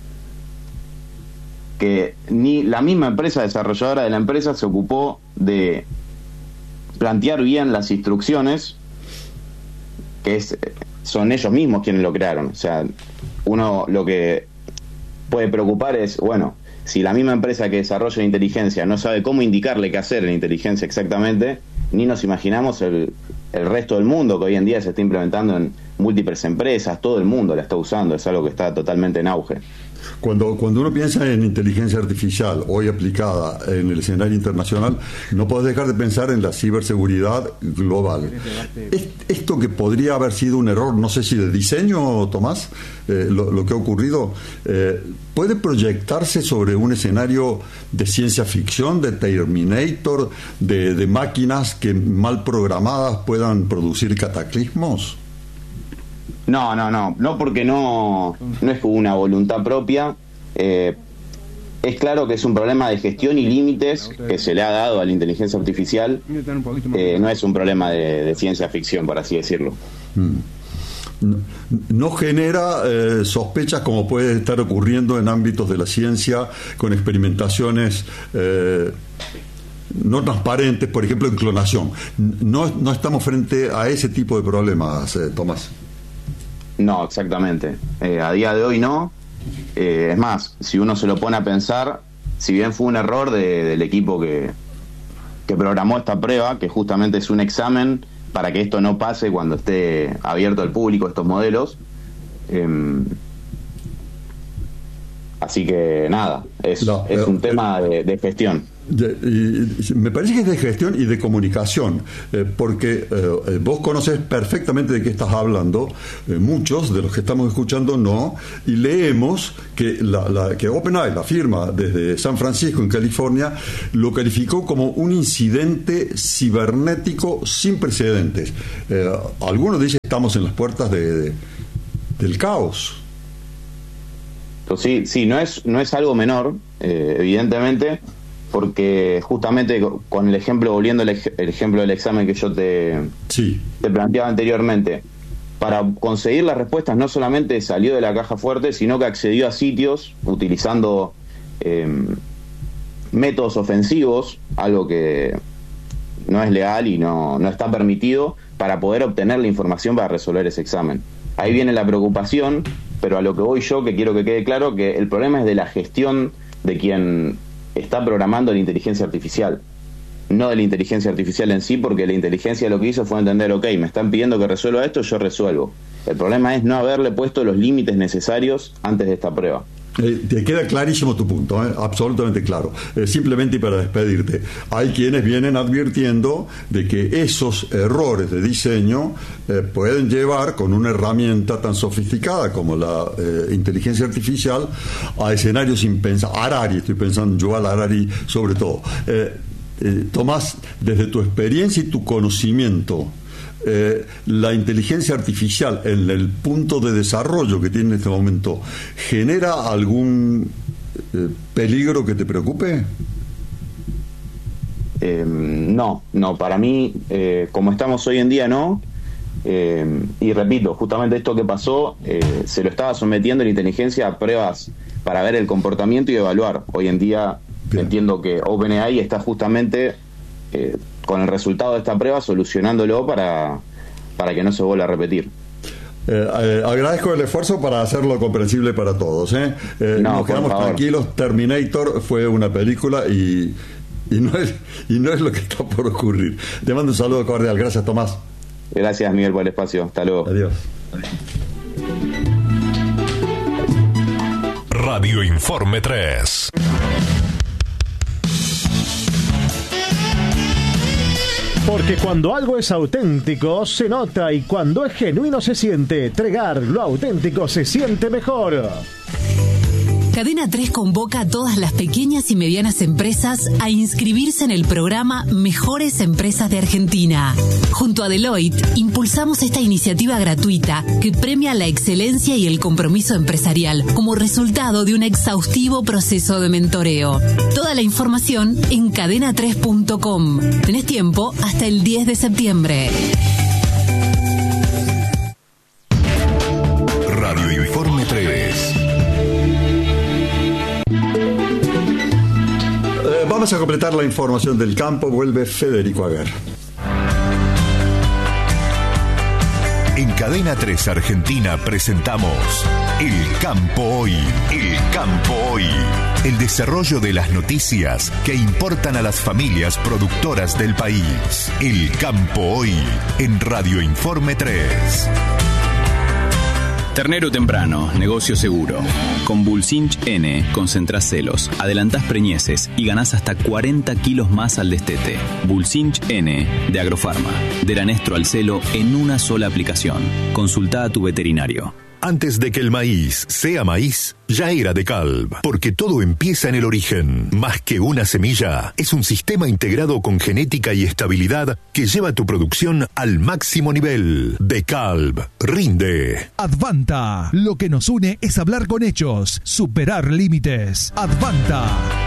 Speaker 3: que ni la misma empresa desarrolladora de la empresa se ocupó de plantear bien las instrucciones, que es, son ellos mismos quienes lo crearon. O sea, uno lo que puede preocupar es, bueno, si la misma empresa que desarrolla la inteligencia no sabe cómo indicarle qué hacer en la inteligencia exactamente, ni nos imaginamos el, el resto del mundo, que hoy en día se está implementando en múltiples empresas, todo el mundo la está usando, es algo que está totalmente en auge.
Speaker 1: Cuando, cuando uno piensa en inteligencia artificial hoy aplicada en el escenario internacional, no puedes dejar de pensar en la ciberseguridad global. Esto que podría haber sido un error, no sé si de diseño, Tomás, eh, lo, lo que ha ocurrido, eh, ¿puede proyectarse sobre un escenario de ciencia ficción, de Terminator, de, de máquinas que mal programadas puedan producir cataclismos?
Speaker 3: No, no, no, no porque no, no es una voluntad propia. Eh, es claro que es un problema de gestión y límites que se le ha dado a la inteligencia artificial. Eh, no es un problema de, de ciencia ficción, por así decirlo.
Speaker 1: No, no genera eh, sospechas como puede estar ocurriendo en ámbitos de la ciencia con experimentaciones eh, no transparentes, por ejemplo en clonación. No, no estamos frente a ese tipo de problemas, eh, Tomás.
Speaker 3: No, exactamente. Eh, a día de hoy no. Eh, es más, si uno se lo pone a pensar, si bien fue un error de, del equipo que, que programó esta prueba, que justamente es un examen para que esto no pase cuando esté abierto al público estos modelos, eh, así que nada, es, no, es un tema de, de gestión.
Speaker 1: De, y, me parece que es de gestión y de comunicación, eh, porque eh, vos conoces perfectamente de qué estás hablando, eh, muchos de los que estamos escuchando no, y leemos que, la, la, que OpenAI, la firma desde San Francisco en California, lo calificó como un incidente cibernético sin precedentes. Eh, algunos dicen que estamos en las puertas de, de, del caos.
Speaker 3: Sí, sí, no es, no es algo menor, eh, evidentemente, porque justamente con el ejemplo, volviendo al ej- el ejemplo del examen que yo te,
Speaker 1: sí.
Speaker 3: te planteaba anteriormente, para conseguir las respuestas no solamente salió de la caja fuerte, sino que accedió a sitios utilizando eh, métodos ofensivos, algo que no es legal y no, no está permitido, para poder obtener la información para resolver ese examen. Ahí viene la preocupación, pero a lo que voy yo, que quiero que quede claro, que el problema es de la gestión de quien está programando la inteligencia artificial, no de la inteligencia artificial en sí, porque la inteligencia lo que hizo fue entender, ok, me están pidiendo que resuelva esto, yo resuelvo. El problema es no haberle puesto los límites necesarios antes de esta prueba.
Speaker 1: Eh, te queda clarísimo tu punto, ¿eh? Absolutamente claro. Eh, simplemente y para despedirte, hay quienes vienen advirtiendo de que esos errores de diseño eh, pueden llevar con una herramienta tan sofisticada como la eh, inteligencia artificial a escenarios impensados. Harari, estoy pensando en Yuval Harari sobre todo. Eh, eh, Tomás, desde tu experiencia y tu conocimiento, Eh, la inteligencia artificial en el punto de desarrollo que tiene en este momento, ¿genera algún eh, peligro que te preocupe?
Speaker 3: Eh, no, no, para mí, eh, como estamos hoy en día, no. Eh, y repito, justamente esto que pasó, eh, se lo estaba sometiendo la inteligencia a pruebas para ver el comportamiento y evaluar. Hoy en día Bien. Entiendo que OpenAI está justamente eh, con el resultado de esta prueba solucionándolo para, para que no se vuelva a repetir.
Speaker 1: Eh, eh, agradezco el esfuerzo para hacerlo comprensible para todos, ¿eh? Eh,
Speaker 3: no,
Speaker 1: nos quedamos
Speaker 3: favor.
Speaker 1: tranquilos. Terminator fue una película y, y, no es, y no es lo que está por ocurrir. Te mando un saludo cordial. Gracias, Tomás.
Speaker 3: Gracias, Miguel, por el espacio. Hasta luego.
Speaker 1: Adiós.
Speaker 15: Radio Informe tres.
Speaker 2: Porque cuando algo es auténtico se nota y cuando es genuino se siente. Tregar, lo auténtico se siente mejor.
Speaker 4: Cadena tres convoca a todas las pequeñas y medianas empresas a inscribirse en el programa Mejores Empresas de Argentina. Junto a Deloitte, impulsamos esta iniciativa gratuita que premia la excelencia y el compromiso empresarial como resultado de un exhaustivo proceso de mentoreo. Toda la información en cadena tres punto com. Tenés tiempo hasta el diez de septiembre.
Speaker 15: Radio Informe tres.
Speaker 1: Vamos a completar la información del campo. Vuelve Federico Aguer.
Speaker 15: En Cadena tres Argentina presentamos El Campo Hoy. El Campo Hoy. El desarrollo de las noticias que importan a las familias productoras del país. El Campo Hoy en Radio Informe tres.
Speaker 5: Ternero temprano, negocio seguro. Con Bulsinch N, concentrás celos, adelantás preñeces y ganás hasta cuarenta kilos más al destete. Bulsinch N, de Agrofarma. Del anestro al celo en una sola aplicación. Consultá a tu veterinario.
Speaker 15: Antes de que el maíz sea maíz, ya era DeKalb, porque todo empieza en el origen. Más que una semilla, es un sistema integrado con genética y estabilidad que lleva tu producción al máximo nivel. DeKalb, rinde.
Speaker 19: Advanta, lo que nos une es hablar con hechos, superar límites. Advanta.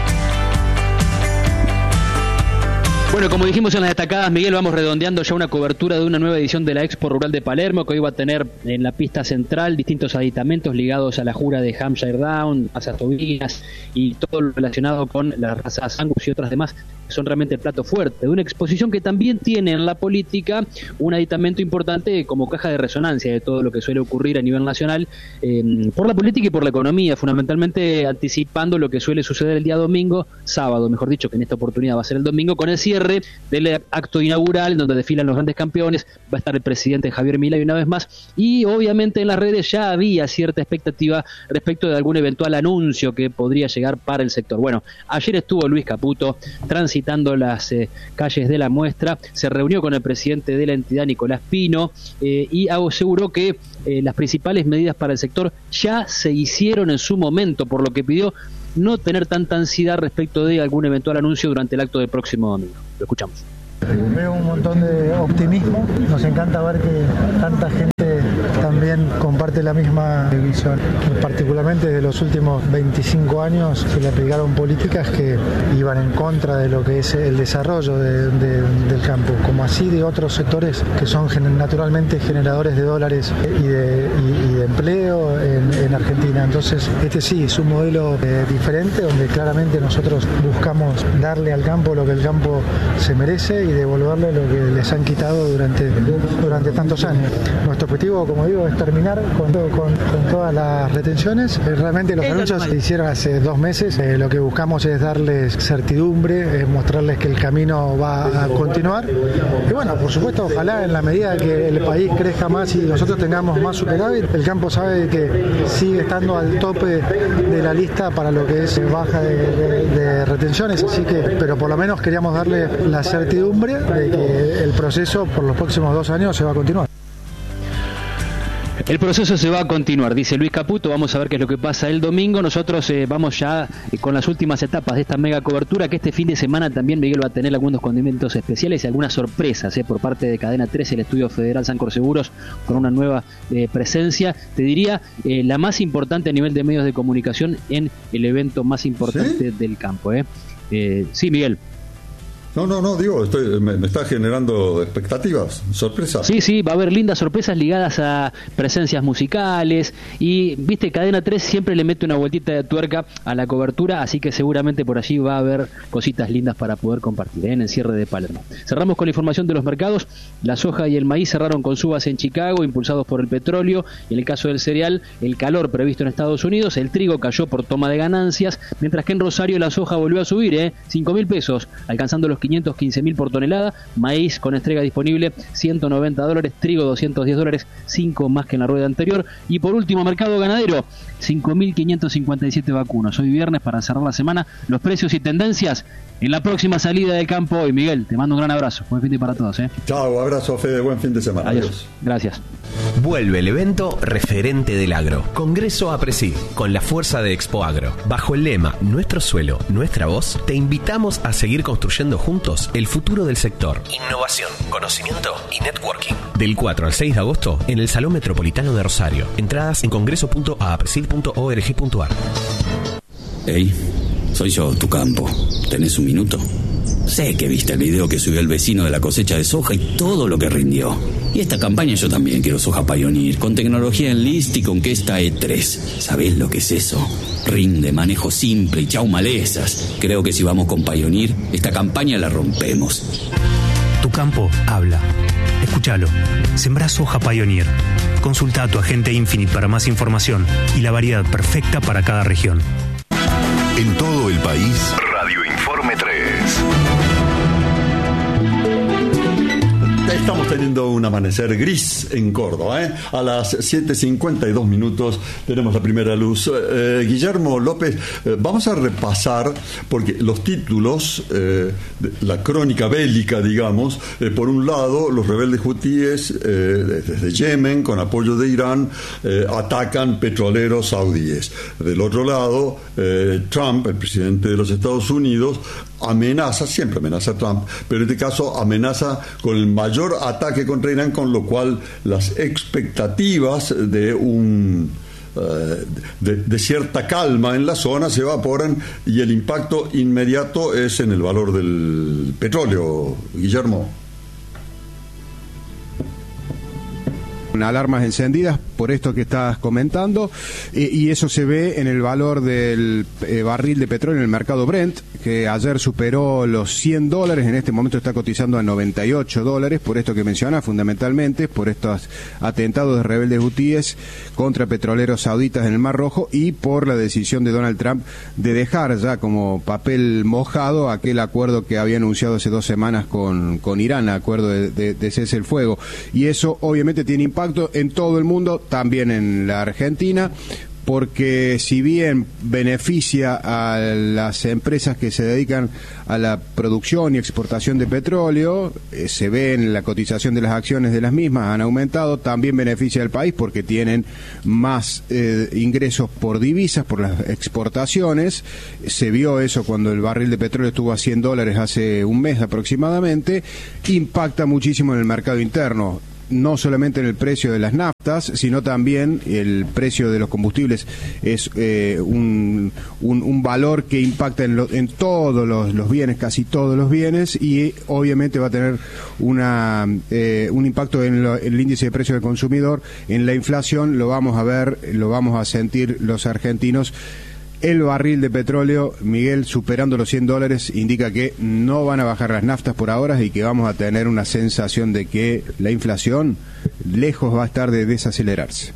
Speaker 7: Bueno, como dijimos en las destacadas, Miguel, vamos redondeando ya una cobertura de una nueva edición de la Expo Rural de Palermo, que hoy va a tener en la pista central distintos aditamentos ligados a la jura de Hampshire Down, a Sartovinas y todo lo relacionado con las razas Angus y otras demás, que son realmente el plato fuerte de una exposición que también tiene en la política un aditamento importante como caja de resonancia de todo lo que suele ocurrir a nivel nacional, eh, por la política y por la economía, fundamentalmente anticipando lo que suele suceder el día domingo, sábado, mejor dicho, que en esta oportunidad va a ser el domingo, con el cierre del acto inaugural donde desfilan los grandes campeones. Va a estar el presidente Javier Milei una vez más, y obviamente en las redes ya había cierta expectativa respecto de algún eventual anuncio que podría llegar para el sector. Bueno, ayer estuvo Luis Caputo transitando las eh, calles de la muestra, se reunió con el presidente de la entidad, Nicolás Pino, eh, y aseguró que eh, las principales medidas para el sector ya se hicieron en su momento, por lo que pidió no tener tanta ansiedad respecto de algún eventual anuncio durante el acto del próximo domingo. Lo escuchamos.
Speaker 23: Veo un montón de optimismo, nos encanta ver que tanta gente también comparte la misma visión. Particularmente desde los últimos veinticinco años se le aplicaron políticas que iban en contra de lo que es el desarrollo de, de, del campo, como así de otros sectores que son naturalmente generadores de dólares y de, y, y de empleo en, en Argentina. Entonces este sí es un modelo eh, diferente, donde claramente nosotros buscamos darle al campo lo que el campo se merece y devolverle lo que les han quitado durante, durante tantos años. Nuestro objetivo, como digo, es terminar con, con, con todas las retenciones. Eh, realmente los anuncios se hicieron hace dos meses. Eh, lo que buscamos es darles certidumbre, es mostrarles que el camino va a continuar. Y bueno, por supuesto, ojalá en la medida que el país crezca más y nosotros tengamos más superávit, el campo sabe que sigue estando al tope de la lista para lo que es baja de, de, de retenciones, así que, pero por lo menos queríamos darle la certidumbre de que el proceso por los próximos dos años se va a continuar.
Speaker 7: El proceso se va a continuar, dice Luis Caputo. Vamos a ver qué es lo que pasa el domingo. Nosotros eh, vamos ya eh, con las últimas etapas de esta mega cobertura, que este fin de semana también Miguel va a tener algunos condimentos especiales y algunas sorpresas eh, por parte de Cadena tres, el Estudio Federal Sancor Seguros, con una nueva eh, presencia. Te diría, eh, la más importante a nivel de medios de comunicación en el evento más importante ¿Sí? del campo. Eh. Eh, sí, Miguel.
Speaker 1: No, no, no, digo, estoy, me, me está generando expectativas, sorpresas.
Speaker 7: Sí, sí, va a haber lindas sorpresas ligadas a presencias musicales y, viste, Cadena tres siempre le mete una vueltita de tuerca a la cobertura, así que seguramente por allí va a haber cositas lindas para poder compartir ¿eh? en el cierre de Palermo. Cerramos con la información de los mercados. La soja y el maíz cerraron con subas en Chicago, impulsados por el petróleo, y en el caso del cereal, el calor previsto en Estados Unidos. El trigo cayó por toma de ganancias, mientras que en Rosario la soja volvió a subir, ¿eh? cinco mil pesos, alcanzando los quinientos quince mil por tonelada. Maíz con entrega disponible ciento noventa dólares, trigo doscientos diez dólares, cinco más que en la rueda anterior. Y por último, mercado ganadero, cinco mil quinientos cincuenta y siete vacunos. Hoy viernes, para cerrar la semana, los precios y tendencias en la próxima salida del campo hoy. Miguel, te mando un gran abrazo. Buen fin de para todos. ¿eh?
Speaker 1: Chao, abrazo, Fede, buen fin de semana.
Speaker 7: Adiós.
Speaker 1: Adiós.
Speaker 7: Gracias.
Speaker 16: Vuelve el evento Referente del Agro, Congreso APRESID, con la fuerza de Expo Agro. Bajo el lema Nuestro suelo, nuestra voz, te invitamos a seguir construyendo juntos el futuro del sector. Innovación, conocimiento y networking. Del cuatro al seis de agosto en el Salón Metropolitano de Rosario. Entradas en congreso punto apresid punto org punto ar.
Speaker 9: Hey, soy yo, tu campo. ¿Tenés un minuto? Sé que viste el video que subió el vecino de la cosecha de soja y todo lo que rindió. Y esta campaña yo también quiero soja Pioneer, con tecnología en list y con que esta E tres. ¿Sabés lo que es eso? Rinde, manejo simple y chau malezas. Creo que si vamos con Pioneer, esta campaña la rompemos.
Speaker 10: Tu campo habla. Escúchalo. Sembrá soja Pioneer. Consulta a tu agente Infinite para más información y la variedad perfecta para cada región.
Speaker 15: En todo el país, Radio Informe tres.
Speaker 1: Estamos teniendo un amanecer gris en Córdoba, ¿eh? A las siete cincuenta y dos minutos tenemos la primera luz. Eh, Guillermo López, eh, vamos a repasar, porque los títulos, eh, de la crónica bélica, digamos, eh, por un lado, los rebeldes hutíes eh, desde Yemen, con apoyo de Irán, eh, atacan petroleros saudíes. Del otro lado, eh, Trump, el presidente de los Estados Unidos, amenaza, siempre amenaza Trump, pero en este caso amenaza con el mayor ataque contra Irán, con lo cual las expectativas de un uh, de, de cierta calma en la zona se evaporan y el impacto inmediato es en el valor del petróleo. Guillermo.
Speaker 6: Alarmas encendidas por esto que estás comentando, eh, y eso se ve en el valor del eh, barril de petróleo en el mercado Brent, que ayer superó los cien dólares, en este momento está cotizando a noventa y ocho dólares, por esto que menciona, fundamentalmente por estos atentados de rebeldes hutíes contra petroleros sauditas en el Mar Rojo y por la decisión de Donald Trump de dejar ya como papel mojado aquel acuerdo que había anunciado hace dos semanas con, con Irán, acuerdo de, de, de cese el fuego, y eso obviamente tiene impacto en todo el mundo, también en la Argentina, porque si bien beneficia a las empresas que se dedican a la producción y exportación de petróleo, eh, se ve en la cotización de las acciones de las mismas, han aumentado, también beneficia al país porque tienen más eh, ingresos por divisas, por las exportaciones. Se vio eso cuando el barril de petróleo estuvo a cien dólares hace un mes aproximadamente, impacta muchísimo en el mercado interno. No solamente en el precio de las naftas, sino también el precio de los combustibles es eh, un, un, un valor que impacta en, lo, en todos los, los bienes, casi todos los bienes, y obviamente va a tener una eh, un impacto en, lo, en el índice de precio del consumidor, en la inflación, lo vamos a ver, lo vamos a sentir los argentinos. El barril de petróleo, Miguel, superando los cien dólares, indica que no van a bajar las naftas por ahora y que vamos a tener una sensación de que la inflación lejos va a estar de desacelerarse.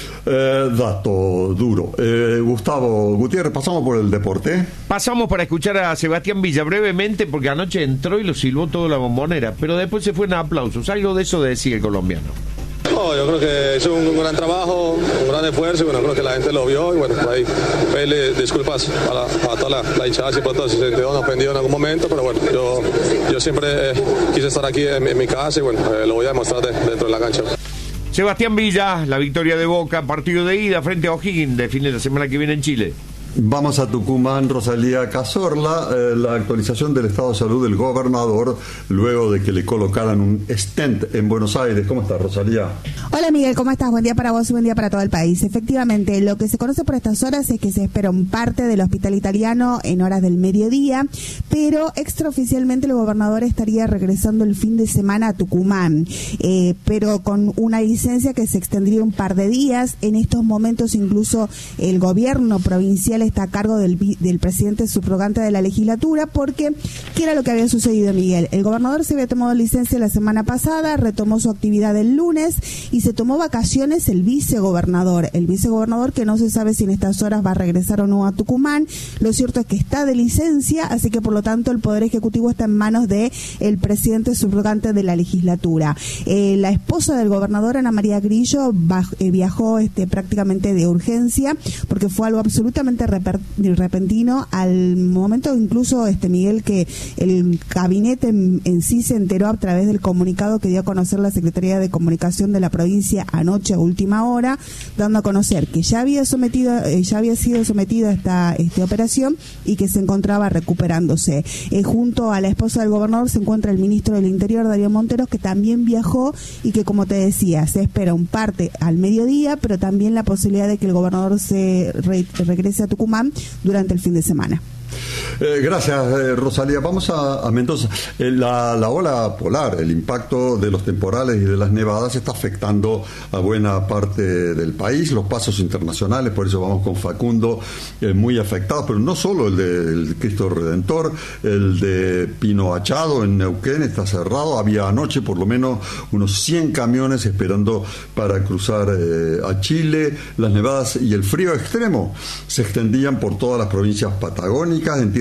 Speaker 1: Eh, dato duro. Eh, Gustavo Gutiérrez, pasamos por el deporte.
Speaker 11: Pasamos para escuchar a Sebastián Villa brevemente, porque anoche entró y lo silbó toda la Bombonera, pero después se fue en aplausos. Algo de eso decía el colombiano.
Speaker 12: No, yo creo que hizo un, un gran trabajo, un gran esfuerzo, y bueno, creo que la gente lo vio, y bueno, ahí pedirle disculpas a, la, a toda la, la hinchada, si pronto se sintió ofendido en algún momento, pero bueno, yo, yo siempre eh, quise estar aquí en, en mi casa, y bueno, eh, lo voy a demostrar de, dentro de la cancha.
Speaker 11: Sebastián Villa, la victoria de Boca, partido de ida frente a O'Higgins, define la semana que viene en Chile.
Speaker 1: Vamos a Tucumán, Rosalía Cazorla, eh, la actualización del estado de salud del gobernador luego de que le colocaran un stent en Buenos Aires. ¿Cómo estás, Rosalía?
Speaker 24: Hola, Miguel, ¿cómo estás? Buen día para vos y buen día para todo el país. Efectivamente, lo que se conoce por estas horas es que se espera un parte del hospital italiano en horas del mediodía, pero extraoficialmente el gobernador estaría regresando el fin de semana a Tucumán, eh, pero con una licencia que se extendría un par de días. En estos momentos incluso el gobierno provincial está a cargo del, del presidente subrogante de la legislatura, porque ¿qué era lo que había sucedido, Miguel? El gobernador se había tomado licencia la semana pasada, retomó su actividad el lunes y se tomó vacaciones el vicegobernador, el vicegobernador que no se sabe si en estas horas va a regresar o no a Tucumán. Lo cierto es que está de licencia, así que por lo tanto el Poder Ejecutivo está en manos de el presidente subrogante de la legislatura. Eh, la esposa del gobernador, Ana María Grillo, baj, eh, viajó este, prácticamente de urgencia, porque fue algo absolutamente repentino, al momento incluso, este Miguel, que el gabinete en, en sí se enteró a través del comunicado que dio a conocer la Secretaría de Comunicación de la provincia anoche a última hora, dando a conocer que ya había sometido, eh, ya había sido sometida a esta, esta operación y que se encontraba recuperándose. Eh, junto a la esposa del gobernador se encuentra el ministro del Interior, Darío Monteros, que también viajó y que, como te decía, se espera un parte al mediodía, pero también la posibilidad de que el gobernador se re, regrese a Tucumán durante el fin de semana.
Speaker 1: Eh, gracias, eh, Rosalía. Vamos a, a Mendoza. Eh, la, la ola polar, el impacto de los temporales y de las nevadas está afectando a buena parte del país. Los pasos internacionales, por eso vamos con Facundo, eh, muy afectados, pero no solo el de el Cristo Redentor, el de Pino Achado en Neuquén está cerrado. Había anoche por lo menos unos cien camiones esperando para cruzar eh, a Chile. Las nevadas y el frío extremo se extendían por todas las provincias patagónicas. En Tierra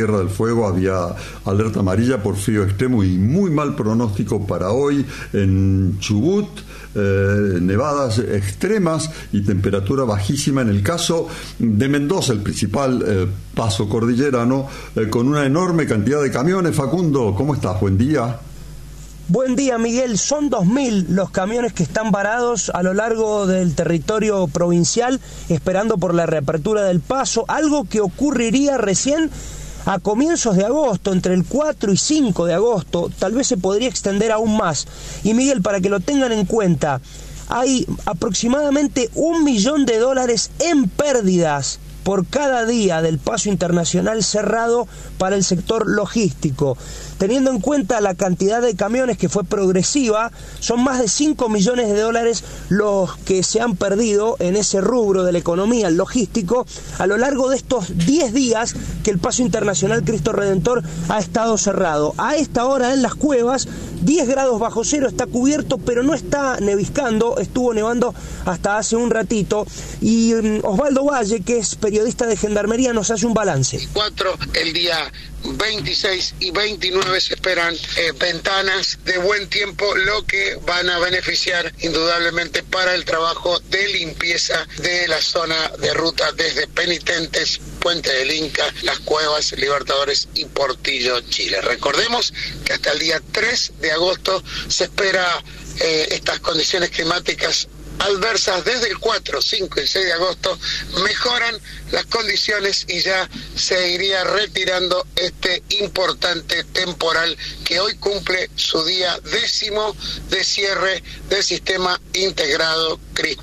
Speaker 1: Tierra del Fuego había alerta amarilla por frío extremo y muy mal pronóstico para hoy en Chubut. Eh, nevadas extremas y temperatura bajísima en el caso de Mendoza, el principal eh, paso cordillerano, eh, con una enorme cantidad de camiones. Facundo, ¿cómo estás? Buen día.
Speaker 8: Buen día, Miguel. Son dos mil los camiones que están varados a lo largo del territorio provincial esperando por la reapertura del paso, algo que ocurriría recién a comienzos de agosto, entre el cuatro y cinco de agosto, tal vez se podría extender aún más. Y Miguel, para que lo tengan en cuenta, hay aproximadamente un millón de dólares en pérdidas por cada día del paso internacional cerrado para el sector logístico. Teniendo en cuenta la cantidad de camiones que fue progresiva, son más de cinco millones de dólares los que se han perdido en ese rubro de la economía, el logístico, a lo largo de estos diez días que el paso internacional Cristo Redentor ha estado cerrado. A esta hora en las cuevas, diez grados bajo cero, está cubierto, pero no está neviscando, estuvo nevando hasta hace un ratito. Y um, Osvaldo Valle, que es periodista de Gendarmería, nos hace un balance.
Speaker 13: Cuatro, el día veintiséis y veintinueve se esperan eh, ventanas de buen tiempo, lo que van a beneficiar indudablemente para el trabajo de limpieza de la zona de ruta desde Penitentes, Puente del Inca, Las Cuevas, Libertadores y Portillo, Chile. Recordemos que hasta el día tres de agosto se espera eh, estas condiciones climáticas adversas. Desde el cuatro, cinco y seis de agosto mejoran las condiciones y ya se iría retirando este importante temporal que hoy cumple su día décimo de cierre del sistema integrado Cristo